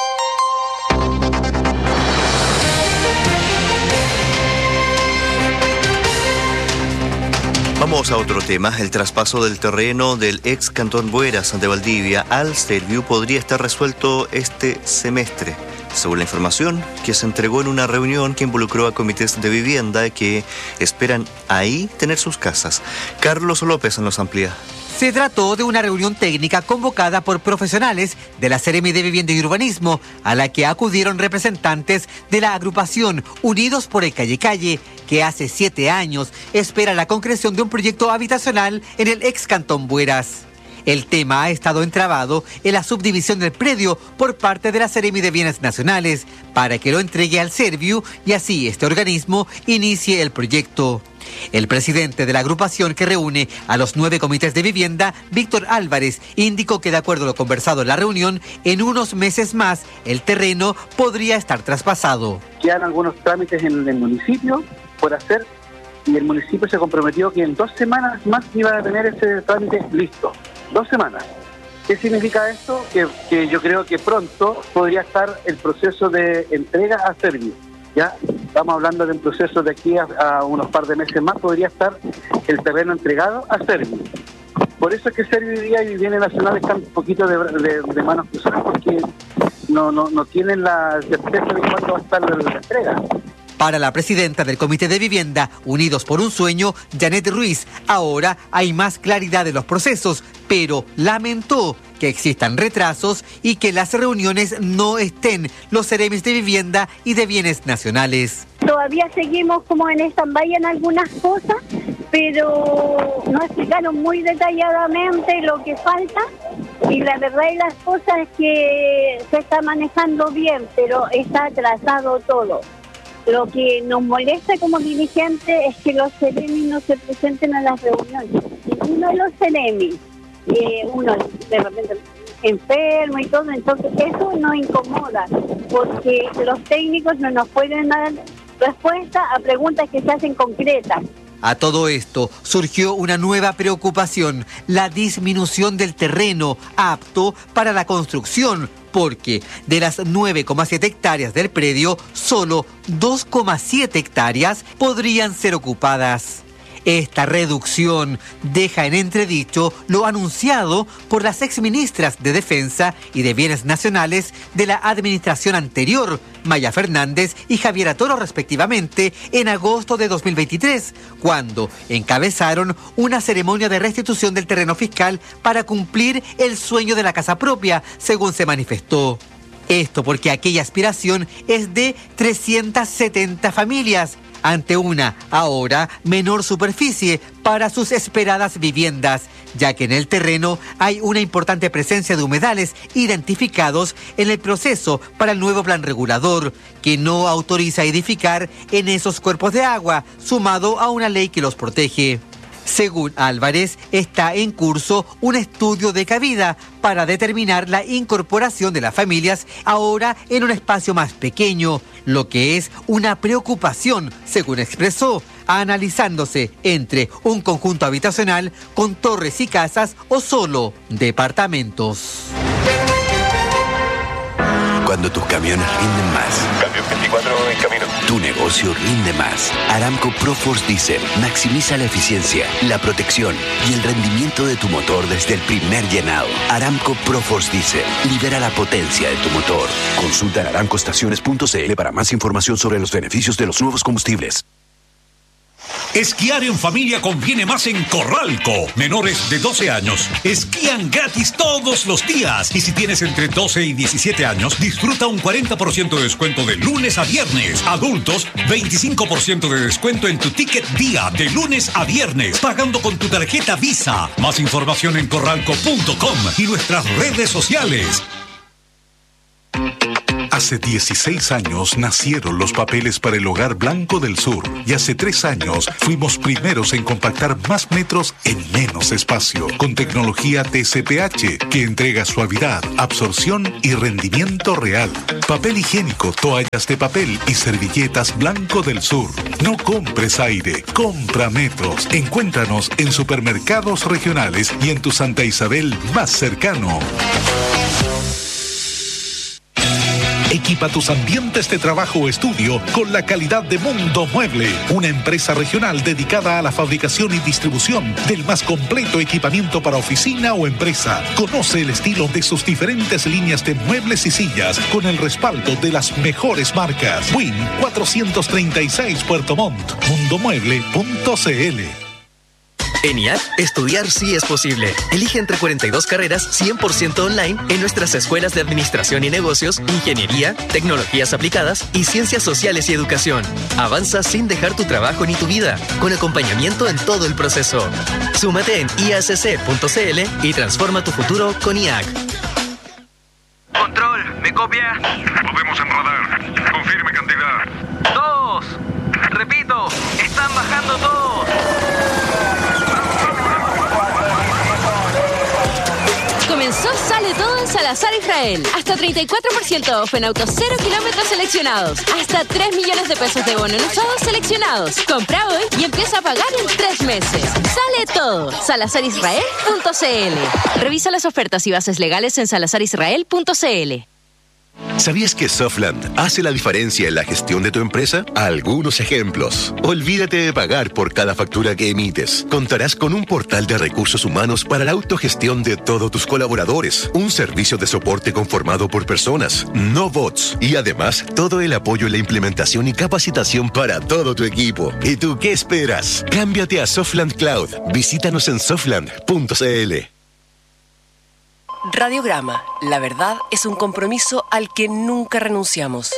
Vamos a otro tema. El traspaso del terreno del ex Cantón Bueras de Valdivia al Serviu podría estar resuelto este semestre, según la información que se entregó en una reunión que involucró a comités de vivienda que esperan ahí tener sus casas. Carlos López nos amplía. Se trató de una reunión técnica convocada por profesionales de la Seremi de Vivienda y Urbanismo, a la que acudieron representantes de la agrupación Unidos por el Calle Calle, que hace siete años espera la concreción de un proyecto habitacional en el ex Cantón Bueras. El tema ha estado entrabado en la subdivisión del predio por parte de la Seremi de Bienes Nacionales para que lo entregue al Serviu y así este organismo inicie el proyecto. El presidente de la agrupación que reúne a los nueve comités de vivienda, Víctor Álvarez, indicó que de acuerdo a lo conversado en la reunión, en unos meses más el terreno podría estar traspasado. Quedan algunos trámites en el municipio por hacer y el municipio se comprometió que en dos semanas más iba a tener ese trámite listo. Dos semanas. ¿Qué significa esto? Que, que yo creo que pronto podría estar el proceso de entrega a Serviu. Ya estamos hablando de un proceso de aquí a, a unos par de meses más, podría estar el terreno entregado a Serviu. Por eso es que Serviu y Vivienda Nacional están un poquito de, de, de manos cruzadas porque no, no, no tienen la certeza de cuándo va a estar la, la entrega. Para la presidenta del Comité de Vivienda, Unidos por un Sueño, Janet Ruiz, ahora hay más claridad de los procesos, pero lamentó que existan retrasos y que las reuniones no estén los seremis de vivienda y de bienes nacionales. Todavía seguimos como en stand-by en algunas cosas, pero nos explicaron muy detalladamente lo que falta y la verdad de las cosas es que se está manejando bien, pero está atrasado todo. Lo que nos molesta como dirigentes es que los seremis no se presenten a las reuniones. Ninguno de los seremis, eh, uno de repente enfermo y todo, entonces eso nos incomoda, porque los técnicos no nos pueden dar respuesta a preguntas que se hacen concretas. A todo esto surgió una nueva preocupación, la disminución del terreno apto para la construcción, porque de las nueve coma siete hectáreas del predio, solo dos coma siete hectáreas podrían ser ocupadas. Esta reducción deja en entredicho lo anunciado por las exministras de Defensa y de Bienes Nacionales de la administración anterior, Maya Fernández y Javiera Toro respectivamente, en agosto de dos mil veintitrés, cuando encabezaron una ceremonia de restitución del terreno fiscal para cumplir el sueño de la casa propia, según se manifestó. Esto porque aquella aspiración es de trescientas setenta familias, ante una, ahora, menor superficie para sus esperadas viviendas, ya que en el terreno hay una importante presencia de humedales identificados en el proceso para el nuevo plan regulador, que no autoriza edificar en esos cuerpos de agua, sumado a una ley que los protege. Según Álvarez, está en curso un estudio de cabida para determinar la incorporación de las familias ahora en un espacio más pequeño, lo que es una preocupación, según expresó, analizándose entre un conjunto habitacional con torres y casas o solo departamentos. Cuando tus camiones rinden más. Cambio veinticuatro en camino. Tu negocio rinde más. Aramco ProForce Diesel maximiza la eficiencia, la protección y el rendimiento de tu motor desde el primer llenado. Aramco ProForce Diesel libera la potencia de tu motor. Consulta en aramco estaciones punto c l para más información sobre los beneficios de los nuevos combustibles. Esquiar en familia conviene más en Corralco. Menores de doce años esquían gratis todos los días. Y si tienes entre doce y diecisiete años, disfruta un cuarenta por ciento de descuento de lunes a viernes. Adultos, veinticinco por ciento de descuento en tu ticket día de lunes a viernes, pagando con tu tarjeta Visa. Más información en corralco punto com y nuestras redes sociales. Hace dieciséis años nacieron los papeles para el Hogar Blanco del Sur y hace tres años fuimos primeros en compactar más metros en menos espacio con tecnología T C P H que entrega suavidad, absorción y rendimiento real. Papel higiénico, toallas de papel y servilletas Blanco del Sur. No compres aire, compra metros. Encuéntranos en supermercados regionales y en tu Santa Isabel más cercano. Equipa tus ambientes de trabajo o estudio con la calidad de Mundo Mueble, una empresa regional dedicada a la fabricación y distribución del más completo equipamiento para oficina o empresa. Conoce el estilo de sus diferentes líneas de muebles y sillas con el respaldo de las mejores marcas. Win cuatrocientos treinta y seis Puerto Montt, mundo mueble punto c l. En I A C, estudiar sí es posible. Elige entre cuarenta y dos carreras cien por ciento online en nuestras escuelas de Administración y Negocios, Ingeniería, Tecnologías Aplicadas y Ciencias Sociales y Educación. Avanza sin dejar tu trabajo ni tu vida, con acompañamiento en todo el proceso. Súmate en i a c c punto c l y transforma tu futuro con I A C. Control, ¿me copia? Podemos en radar. Confirme cantidad. Dos. Repito, están bajando todos. Comenzó Sale Todo en Salazar Israel. Hasta treinta y cuatro por ciento off en autos cero kilómetros seleccionados. Hasta tres millones de pesos de bono en usados seleccionados. Compra hoy y empieza a pagar en tres meses. Sale Todo. salazar israel punto c l. Revisa las ofertas y bases legales en salazar israel punto c l. ¿Sabías que Softland hace la diferencia en la gestión de tu empresa? Algunos ejemplos. Olvídate de pagar por cada factura que emites. Contarás con un portal de recursos humanos para la autogestión de todos tus colaboradores. Un servicio de soporte conformado por personas, no bots. Y además, todo el apoyo en la implementación y capacitación para todo tu equipo. ¿Y tú qué esperas? Cámbiate a Softland Cloud. Visítanos en softland punto c l. Radiograma. La verdad es un compromiso al que nunca renunciamos.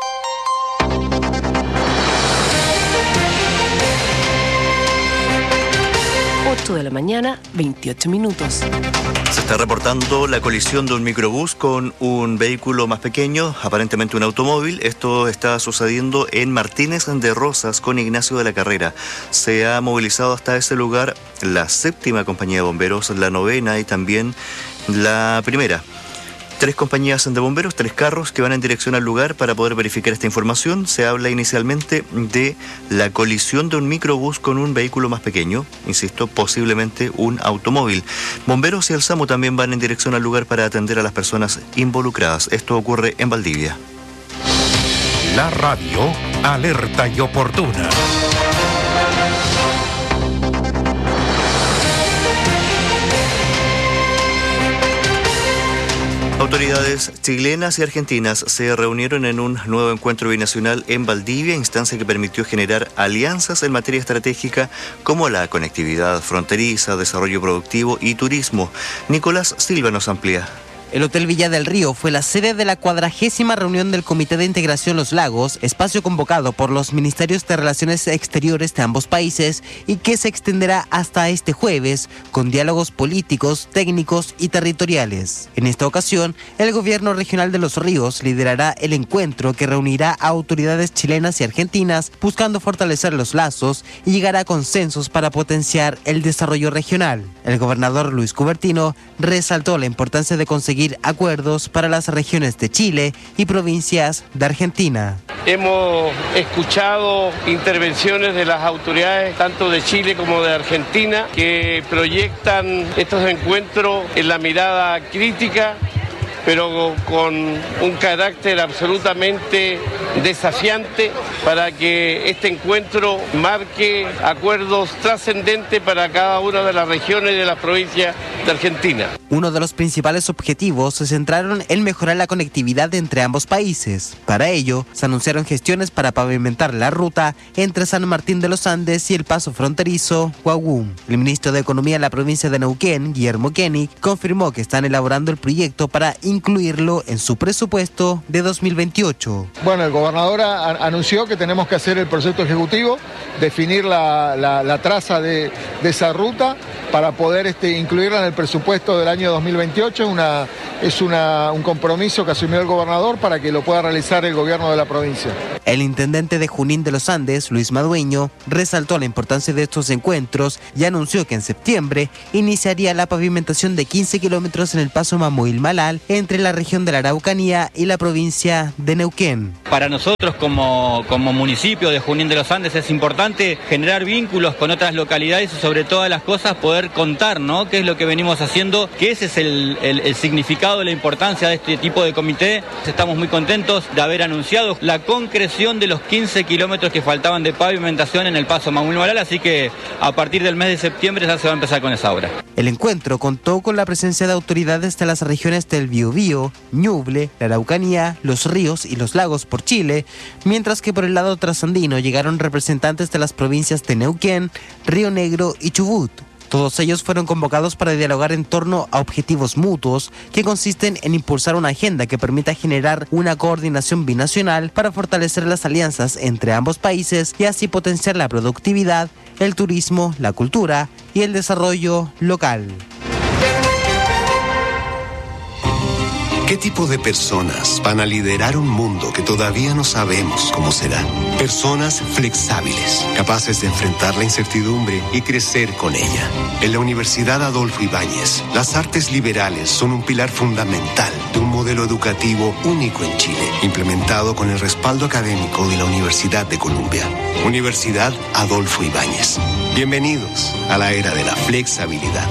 ocho de la mañana, veintiocho minutos. Se está reportando la colisión de un microbús con un vehículo más pequeño, aparentemente un automóvil. Esto está sucediendo en Martínez de Rosas con Ignacio de la Carrera. Se ha movilizado hasta ese lugar la séptima compañía de bomberos, la novena y también la primera. Tres compañías de bomberos, tres carros que van en dirección al lugar para poder verificar esta información. Se habla inicialmente de la colisión de un microbús con un vehículo más pequeño, insisto, posiblemente un automóvil. Bomberos y el SAMU también van en dirección al lugar para atender a las personas involucradas. Esto ocurre en Valdivia. La radio, alerta y oportuna. Autoridades chilenas y argentinas se reunieron en un nuevo encuentro binacional en Valdivia, instancia que permitió generar alianzas en materia estratégica como la conectividad fronteriza, desarrollo productivo y turismo. Nicolás Silva nos amplía. El Hotel Villa del Río fue la sede de la cuadragésima reunión del Comité de Integración Los Lagos, espacio convocado por los Ministerios de Relaciones Exteriores de ambos países y que se extenderá hasta este jueves con diálogos políticos, técnicos y territoriales. En esta ocasión, el gobierno regional de Los Ríos liderará el encuentro que reunirá a autoridades chilenas y argentinas buscando fortalecer los lazos y llegar a consensos para potenciar el desarrollo regional. El gobernador Luis Cubertino resaltó la importancia de conseguir acuerdos para las regiones de Chile y provincias de Argentina. Hemos escuchado intervenciones de las autoridades tanto de Chile como de Argentina que proyectan estos encuentros en la mirada crítica, pero con un carácter absolutamente desafiante para que este encuentro marque acuerdos trascendentes para cada una de las regiones y de las provincias de Argentina. Uno de los principales objetivos se centraron en mejorar la conectividad entre ambos países. Para ello, se anunciaron gestiones para pavimentar la ruta entre San Martín de los Andes y el paso fronterizo Huaguum. El ministro de Economía de la provincia de Neuquén, Guillermo Koenig, confirmó que están elaborando el proyecto para incluirlo en su presupuesto de dos mil veintiocho. Bueno, el gobernador a, anunció que tenemos que hacer el proyecto ejecutivo, definir la, la, la traza de, de esa ruta para poder este, incluirla en el presupuesto del año dos mil veintiocho. Una, es una, un compromiso que asumió el gobernador para que lo pueda realizar el gobierno de la provincia. El intendente de Junín de los Andes, Luis Madueño, resaltó la importancia de estos encuentros y anunció que en septiembre iniciaría la pavimentación de quince kilómetros en el paso Mamuil-Malal entre la región de la Araucanía y la provincia de Neuquén. Para nosotros como, como municipio de Junín de los Andes es importante generar vínculos con otras localidades y sobre todas las cosas poder contar, ¿no?, qué es lo que venimos haciendo, que ese es el, el, el significado, la importancia de este tipo de comité. Estamos muy contentos de haber anunciado la concreción de los quince kilómetros que faltaban de pavimentación en el paso Mamuil-Malal, así que a partir del mes de septiembre ya se va a empezar con esa obra. El encuentro contó con la presencia de autoridades de las regiones del Biobío, Ñuble, la Araucanía, Los Ríos y Los Lagos por Chile, mientras que por el lado trasandino llegaron representantes de las provincias de Neuquén, Río Negro y Chubut. Todos ellos fueron convocados para dialogar en torno a objetivos mutuos que consisten en impulsar una agenda que permita generar una coordinación binacional para fortalecer las alianzas entre ambos países y así potenciar la productividad, el turismo, la cultura y el desarrollo local. ¿Qué tipo de personas van a liderar un mundo que todavía no sabemos cómo será? Personas flexibles, capaces de enfrentar la incertidumbre y crecer con ella. En la Universidad Adolfo Ibáñez, las artes liberales son un pilar fundamental de un modelo educativo único en Chile, implementado con el respaldo académico de la Universidad de Columbia. Universidad Adolfo Ibáñez. Bienvenidos a la era de la flexibilidad.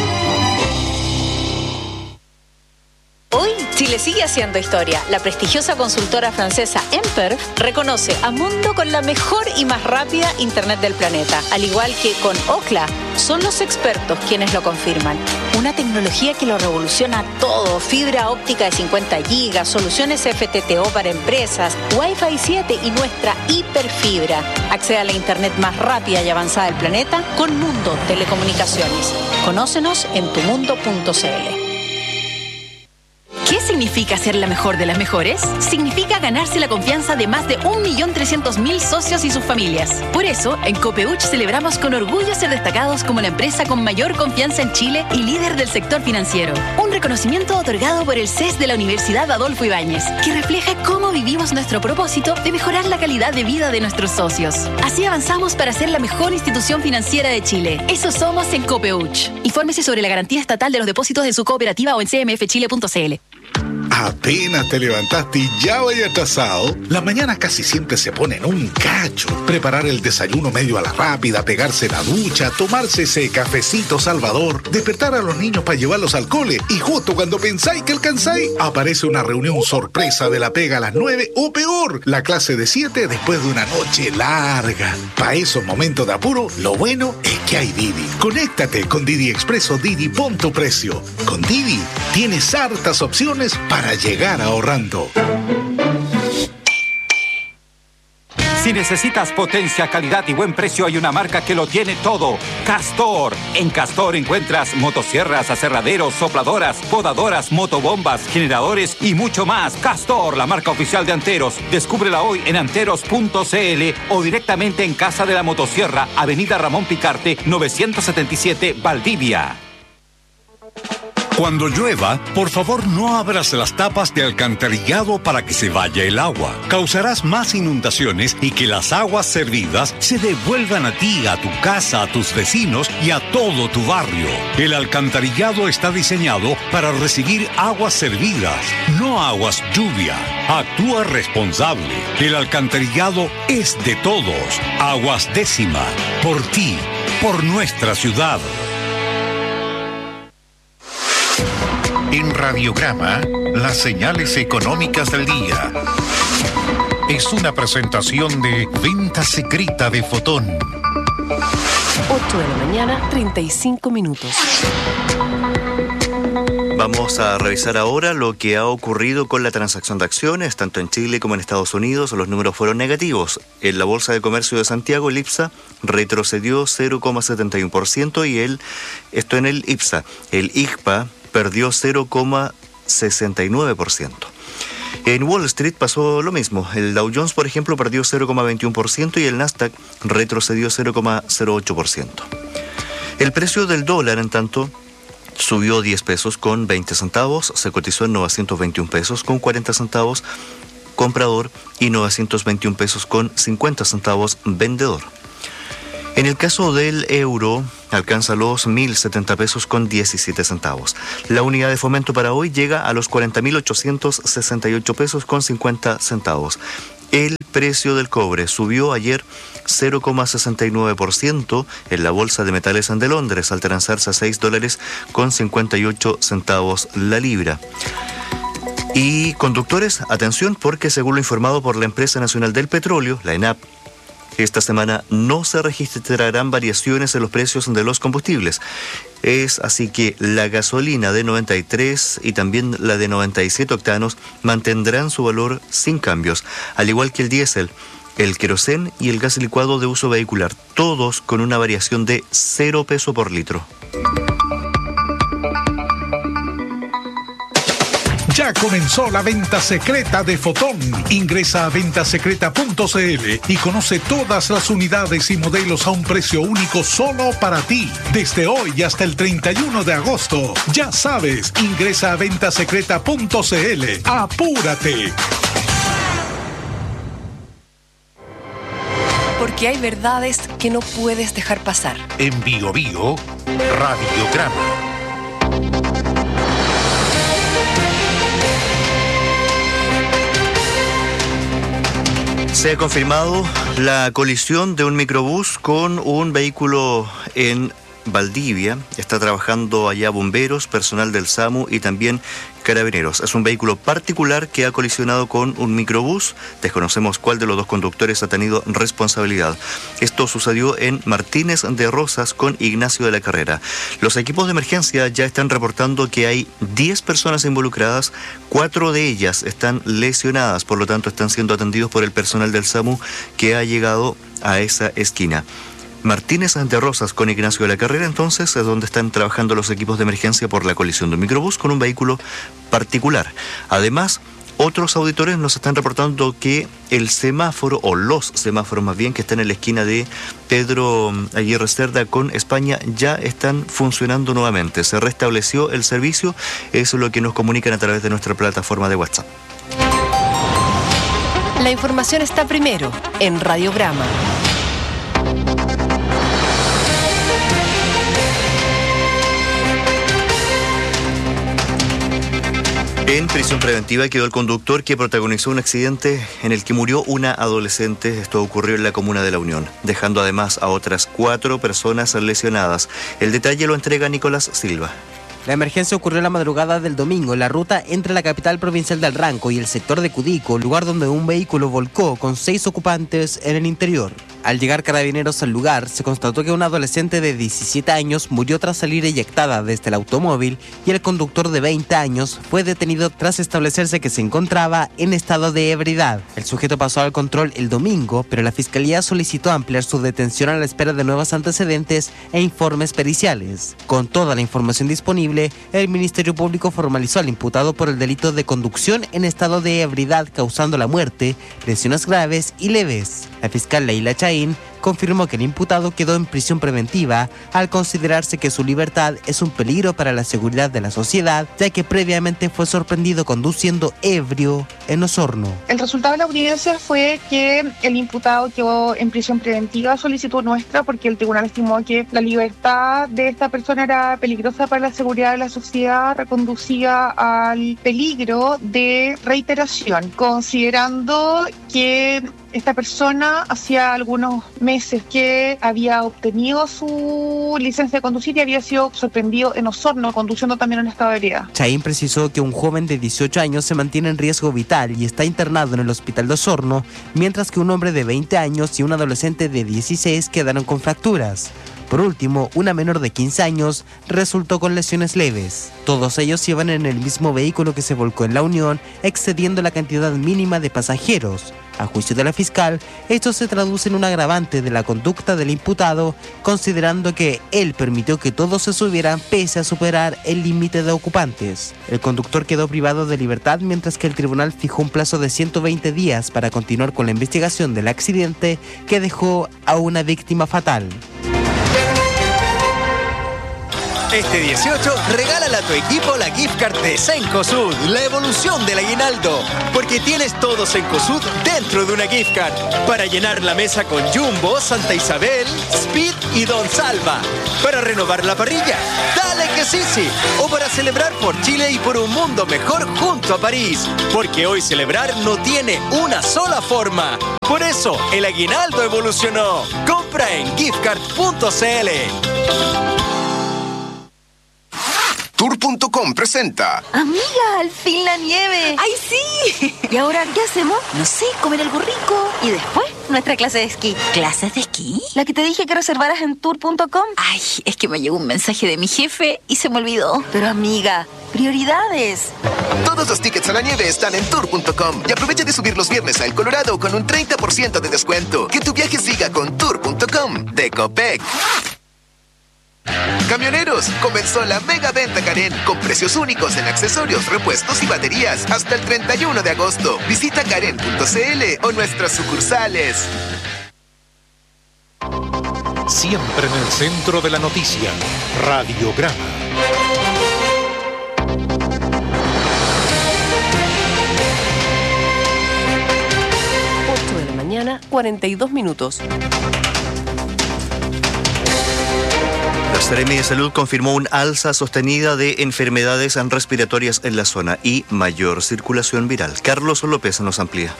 Hoy, Chile sigue haciendo historia. La prestigiosa consultora francesa Emper reconoce a Mundo con la mejor y más rápida Internet del planeta. Al igual que con Ookla, son los expertos quienes lo confirman. Una tecnología que lo revoluciona todo. Fibra óptica de cincuenta gigas, soluciones F T T O para empresas, Wi-Fi siete y nuestra hiperfibra. Accede a la Internet más rápida y avanzada del planeta con Mundo Telecomunicaciones. Conócenos en tu mundo punto c l. ¿Qué significa ser la mejor de las mejores? Significa ganarse la confianza de más de un millón trescientos mil socios y sus familias. Por eso, en Copeuch celebramos con orgullo ser destacados como la empresa con mayor confianza en Chile y líder del sector financiero. Un reconocimiento otorgado por el C E S de la Universidad Adolfo Ibáñez, que refleja cómo vivimos nuestro propósito de mejorar la calidad de vida de nuestros socios. Así avanzamos para ser la mejor institución financiera de Chile. Eso somos en Copeuch. Infórmese sobre la garantía estatal de los depósitos de su cooperativa o en c m f chile punto c l. Apenas te levantaste y ya vaya atrasado. Las mañanas casi siempre se ponen un cacho. Preparar el desayuno medio a la rápida, pegarse la ducha, tomarse ese cafecito salvador, despertar a los niños para llevarlos al cole y justo cuando pensáis que alcanzáis, aparece una reunión sorpresa de la pega a las nueve o peor, la clase de siete después de una noche larga. Para esos momentos de apuro, lo bueno es que hay Didi. Conéctate con Didi Expreso Didi Punto Precio. Con Didi tienes hartas opciones para llegar ahorrando. Si necesitas potencia, calidad y buen precio, hay una marca que lo tiene todo. Castor. En Castor encuentras motosierras, aserraderos, sopladoras, podadoras, motobombas, generadores y mucho más. Castor, la marca oficial de Anteros. Descúbrela hoy en anteros punto c l o directamente en Casa de la Motosierra, Avenida Ramón Picarte, novecientos setenta y siete, Valdivia. Cuando llueva, por favor no abras las tapas de alcantarillado para que se vaya el agua. Causarás más inundaciones y que las aguas servidas se devuelvan a ti, a tu casa, a tus vecinos y a todo tu barrio. El alcantarillado está diseñado para recibir aguas servidas, no aguas lluvia. Actúa responsable. El alcantarillado es de todos. Aguas Décima. Por ti, por nuestra ciudad. En Radiograma, las señales económicas del día. Es una presentación de Venta Secreta de Fotón. ocho de la mañana, treinta y cinco minutos. Vamos a revisar ahora lo que ha ocurrido con la transacción de acciones, tanto en Chile como en Estados Unidos. Los números fueron negativos. En la Bolsa de Comercio de Santiago, el IPSA retrocedió cero coma setenta y uno por ciento y el, esto en el IPSA. El I G P A perdió cero coma sesenta y nueve por ciento. En Wall Street pasó lo mismo. El Dow Jones, por ejemplo, perdió cero coma veintiuno por ciento y el Nasdaq retrocedió cero coma cero ocho por ciento. El precio del dólar, en tanto, subió diez pesos con veinte centavos, se cotizó en novecientos veintiún pesos con cuarenta centavos comprador y novecientos veintiún pesos con cincuenta centavos vendedor. En el caso del euro, alcanza los mil setenta pesos con diecisiete centavos. La unidad de fomento para hoy llega a los cuarenta mil ochocientos sesenta y ocho pesos con cincuenta centavos. El precio del cobre subió ayer cero coma sesenta y nueve por ciento en la Bolsa de Metales de Londres, al transarse a seis dólares con cincuenta y ocho centavos la libra. Y conductores, atención, porque según lo informado por la Empresa Nacional del Petróleo, la ENAP, esta semana no se registrarán variaciones en los precios de los combustibles. Es así que la gasolina de noventa y tres y también la de noventa y siete octanos mantendrán su valor sin cambios, al igual que el diésel, el querosén y el gas licuado de uso vehicular, todos con una variación de cero peso por litro. Ya comenzó la venta secreta de Fotón. Ingresa a venta secreta punto c l y conoce todas las unidades y modelos a un precio único solo para ti. Desde hoy hasta el treinta y uno de agosto. Ya sabes, ingresa a venta secreta punto c l. ¡Apúrate! Porque hay verdades que no puedes dejar pasar. En Bio Bio, Radiograma. Se ha confirmado la colisión de un microbús con un vehículo en Valdivia. Está trabajando allá bomberos, personal del SAMU y también carabineros. Es un vehículo particular que ha colisionado con un microbús. Desconocemos cuál de los dos conductores ha tenido responsabilidad. Esto sucedió en Martínez de Rosas con Ignacio de la Carrera. Los equipos de emergencia ya están reportando que hay diez personas involucradas, cuatro de ellas están lesionadas, por lo tanto están siendo atendidos por el personal del SAMU que ha llegado a esa esquina. Martínez de Rosas con Ignacio de la Carrera, entonces, es donde están trabajando los equipos de emergencia por la colisión de un microbús con un vehículo particular. Además, otros auditores nos están reportando que el semáforo, o los semáforos más bien, que están en la esquina de Pedro Aguirre Cerda con España, ya están funcionando nuevamente. Se restableció el servicio, eso es lo que nos comunican a través de nuestra plataforma de WhatsApp. La información está primero en Radiograma. En prisión preventiva quedó el conductor que protagonizó un accidente en el que murió una adolescente. Esto ocurrió en la comuna de La Unión, dejando además a otras cuatro personas lesionadas. El detalle lo entrega Nicolás Silva. La emergencia ocurrió la madrugada del domingo en la ruta entre la capital provincial del Ranco y el sector de Cudico, lugar donde un vehículo volcó con seis ocupantes en el interior. Al llegar Carabineros al lugar, se constató que una adolescente de diecisiete años murió tras salir eyectada desde el automóvil y el conductor de veinte años fue detenido tras establecerse que se encontraba en estado de ebriedad. El sujeto pasó al control el domingo, pero la Fiscalía solicitó ampliar su detención a la espera de nuevos antecedentes e informes periciales. Con toda la información disponible, el Ministerio Público formalizó al imputado por el delito de conducción en estado de ebriedad causando la muerte, lesiones graves y leves. La fiscal Leila Chaín confirmó que el imputado quedó en prisión preventiva al considerarse que su libertad es un peligro para la seguridad de la sociedad, ya que previamente fue sorprendido conduciendo ebrio en Osorno. El resultado de la audiencia fue que el imputado quedó en prisión preventiva, solicitud nuestra, porque el tribunal estimó que la libertad de esta persona era peligrosa para la seguridad de la sociedad, reconducía al peligro de reiteración, considerando que esta persona hacía algunos meses que había obtenido su licencia de conducir y había sido sorprendido en Osorno, conduciendo también en estado de ebriedad. Chaín precisó que un joven de dieciocho años se mantiene en riesgo vital y está internado en el hospital de Osorno, mientras que un hombre de veinte años y un adolescente de dieciséis quedaron con fracturas. Por último, una menor de quince años resultó con lesiones leves. Todos ellos iban en el mismo vehículo que se volcó en La Unión, excediendo la cantidad mínima de pasajeros. A juicio de la fiscal, esto se traduce en un agravante de la conducta del imputado, considerando que él permitió que todos se subieran pese a superar el límite de ocupantes. El conductor quedó privado de libertad, mientras que el tribunal fijó un plazo de ciento veinte días para continuar con la investigación del accidente que dejó a una víctima fatal. Este dieciocho, regálale a tu equipo la gift card de Cencosud, la evolución del aguinaldo. Porque tienes todo Cencosud dentro de una gift card. Para llenar la mesa con Jumbo, Santa Isabel, Speed y Don Salva. Para renovar la parrilla, dale que sí, sí. O para celebrar por Chile y por un mundo mejor junto a París. Porque hoy celebrar no tiene una sola forma. Por eso, el aguinaldo evolucionó. Compra en giftcard punto c l. Tour punto com presenta. Amiga, al fin la nieve. ¡Ay, sí! ¿Y ahora qué hacemos? No sé, comer algo rico. Y después, nuestra clase de esquí. ¿Clases de esquí? La que te dije que reservaras en tour punto com. Ay, es que me llegó un mensaje de mi jefe y se me olvidó. Pero amiga, prioridades. Todos los tickets a la nieve están en tour punto com. Y aprovecha de subir los viernes a El Colorado con un treinta por ciento de descuento. Que tu viaje siga con tour punto com de Copec. Camioneros, comenzó la mega venta Karen con precios únicos en accesorios, repuestos y baterías hasta el treinta y uno de agosto. Visita karen punto c l o nuestras sucursales. Siempre en el centro de la noticia, Radiograma. ocho de la mañana, cuarenta y dos minutos. La Seremi de Salud confirmó un alza sostenida de enfermedades respiratorias en la zona y mayor circulación viral. Carlos López nos amplía.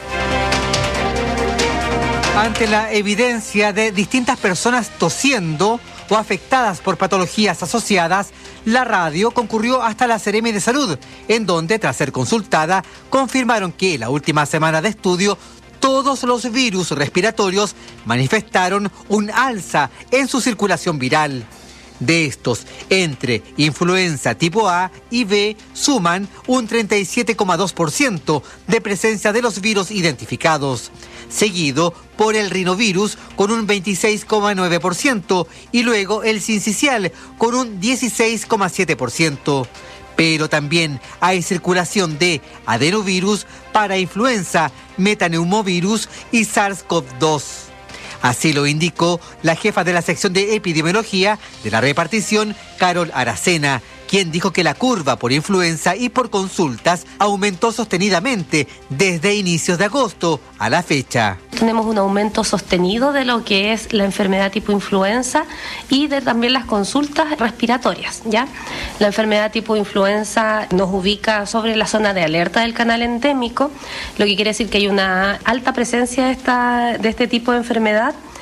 Ante la evidencia de distintas personas tosiendo o afectadas por patologías asociadas, la radio concurrió hasta la Seremi de Salud, en donde, tras ser consultada, confirmaron que la última semana de estudio todos los virus respiratorios manifestaron un alza en su circulación viral. De estos, entre influenza tipo A y B, suman un treinta y siete coma dos por ciento de presencia de los virus identificados, seguido por el rinovirus con un veintiséis coma nueve por ciento y luego el sincicial con un dieciséis coma siete por ciento. Pero también hay circulación de adenovirus, parainfluenza, metaneumovirus y SARS-CoV dos. Así lo indicó la jefa de la sección de epidemiología de la repartición, Carol Aracena, quien dijo que la curva por influenza y por consultas aumentó sostenidamente desde inicios de agosto a la fecha. Tenemos un aumento sostenido de lo que es la enfermedad tipo influenza y de también las consultas respiratorias, ¿ya? La enfermedad tipo influenza nos ubica sobre la zona de alerta del canal endémico, lo que quiere decir que hay una alta presencia de, esta, de este tipo de enfermedad.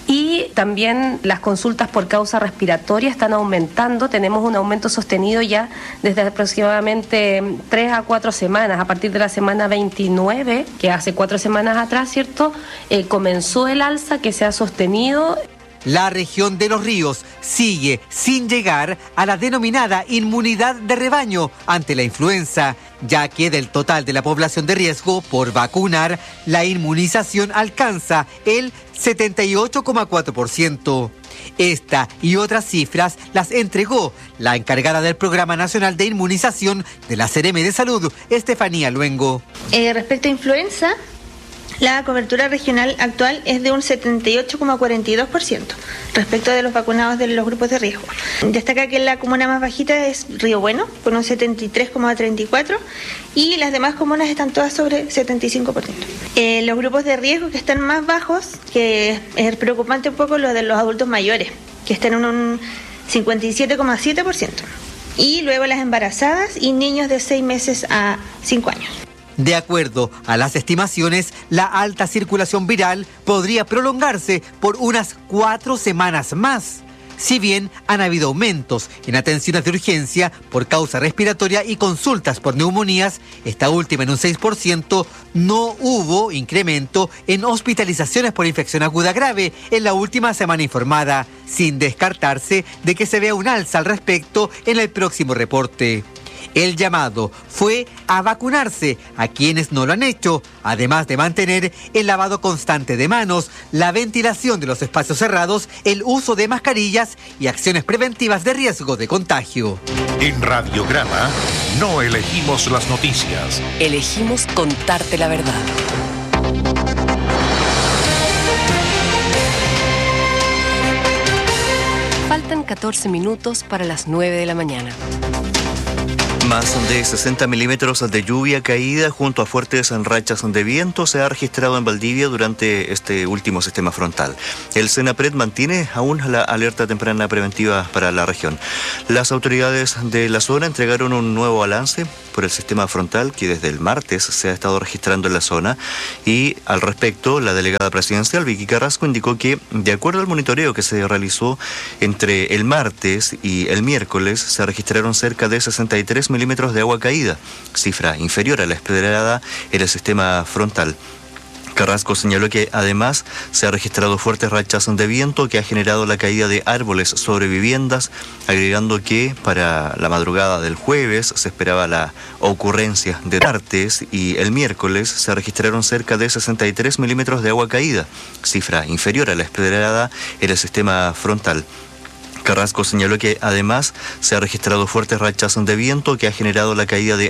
Y también las consultas por causa respiratoria están aumentando. Tenemos un aumento sostenido ya desde aproximadamente tres a cuatro semanas. A partir de la semana veintinueve, que hace cuatro semanas atrás, ¿cierto? Eh, comenzó el alza que se ha sostenido. La región de Los Ríos sigue sin llegar a la denominada inmunidad de rebaño ante la influenza, ya que del total de la población de riesgo por vacunar, la inmunización alcanza el setenta y ocho coma cuatro por ciento. Esta y otras cifras las entregó la encargada del Programa Nacional de Inmunización de la Seremi de Salud, Estefanía Luengo. Eh, respecto a influenza, la cobertura regional actual es de un setenta y ocho coma cuarenta y dos por ciento respecto de los vacunados de los grupos de riesgo. Destaca que la comuna más bajita es Río Bueno, con un setenta y tres coma treinta y cuatro por ciento, y las demás comunas están todas sobre setenta y cinco por ciento. Eh, los grupos de riesgo que están más bajos, que es preocupante un poco lo de los adultos mayores, que están en un cincuenta y siete coma siete por ciento. Y luego las embarazadas y niños de seis meses a cinco años. De acuerdo a las estimaciones, la alta circulación viral podría prolongarse por unas cuatro semanas más. Si bien han habido aumentos en atenciones de urgencia por causa respiratoria y consultas por neumonías, esta última en un seis por ciento, no hubo incremento en hospitalizaciones por infección aguda grave en la última semana informada, sin descartarse de que se vea un alza al respecto en el próximo reporte. El llamado fue a vacunarse a quienes no lo han hecho, además de mantener el lavado constante de manos, la ventilación de los espacios cerrados, el uso de mascarillas y acciones preventivas de riesgo de contagio. En Radiograma no elegimos las noticias. Elegimos contarte la verdad. Faltan catorce minutos para las nueve de la mañana. Más de sesenta milímetros de lluvia caída junto a fuertes rachas de viento se ha registrado en Valdivia durante este último sistema frontal. El Senapred mantiene aún la alerta temprana preventiva para la región. Las autoridades de la zona entregaron un nuevo balance por el sistema frontal que desde el martes se ha estado registrando en la zona, y al respecto la delegada presidencial Vicky Carrasco indicó que de acuerdo al monitoreo que se realizó entre el martes y el miércoles se registraron cerca de sesenta y tres milímetros de agua caída, cifra inferior a la esperada en el sistema frontal. Carrasco señaló que además se han registrado fuertes rachas de viento que ha generado la caída de árboles sobre viviendas, agregando que para la madrugada del jueves se esperaba la ocurrencia de martes y el miércoles se registraron cerca de sesenta y tres milímetros de agua caída, cifra inferior a la esperada en el sistema frontal. Carrasco señaló que además se han registrado fuertes rachas de viento que ha generado la caída de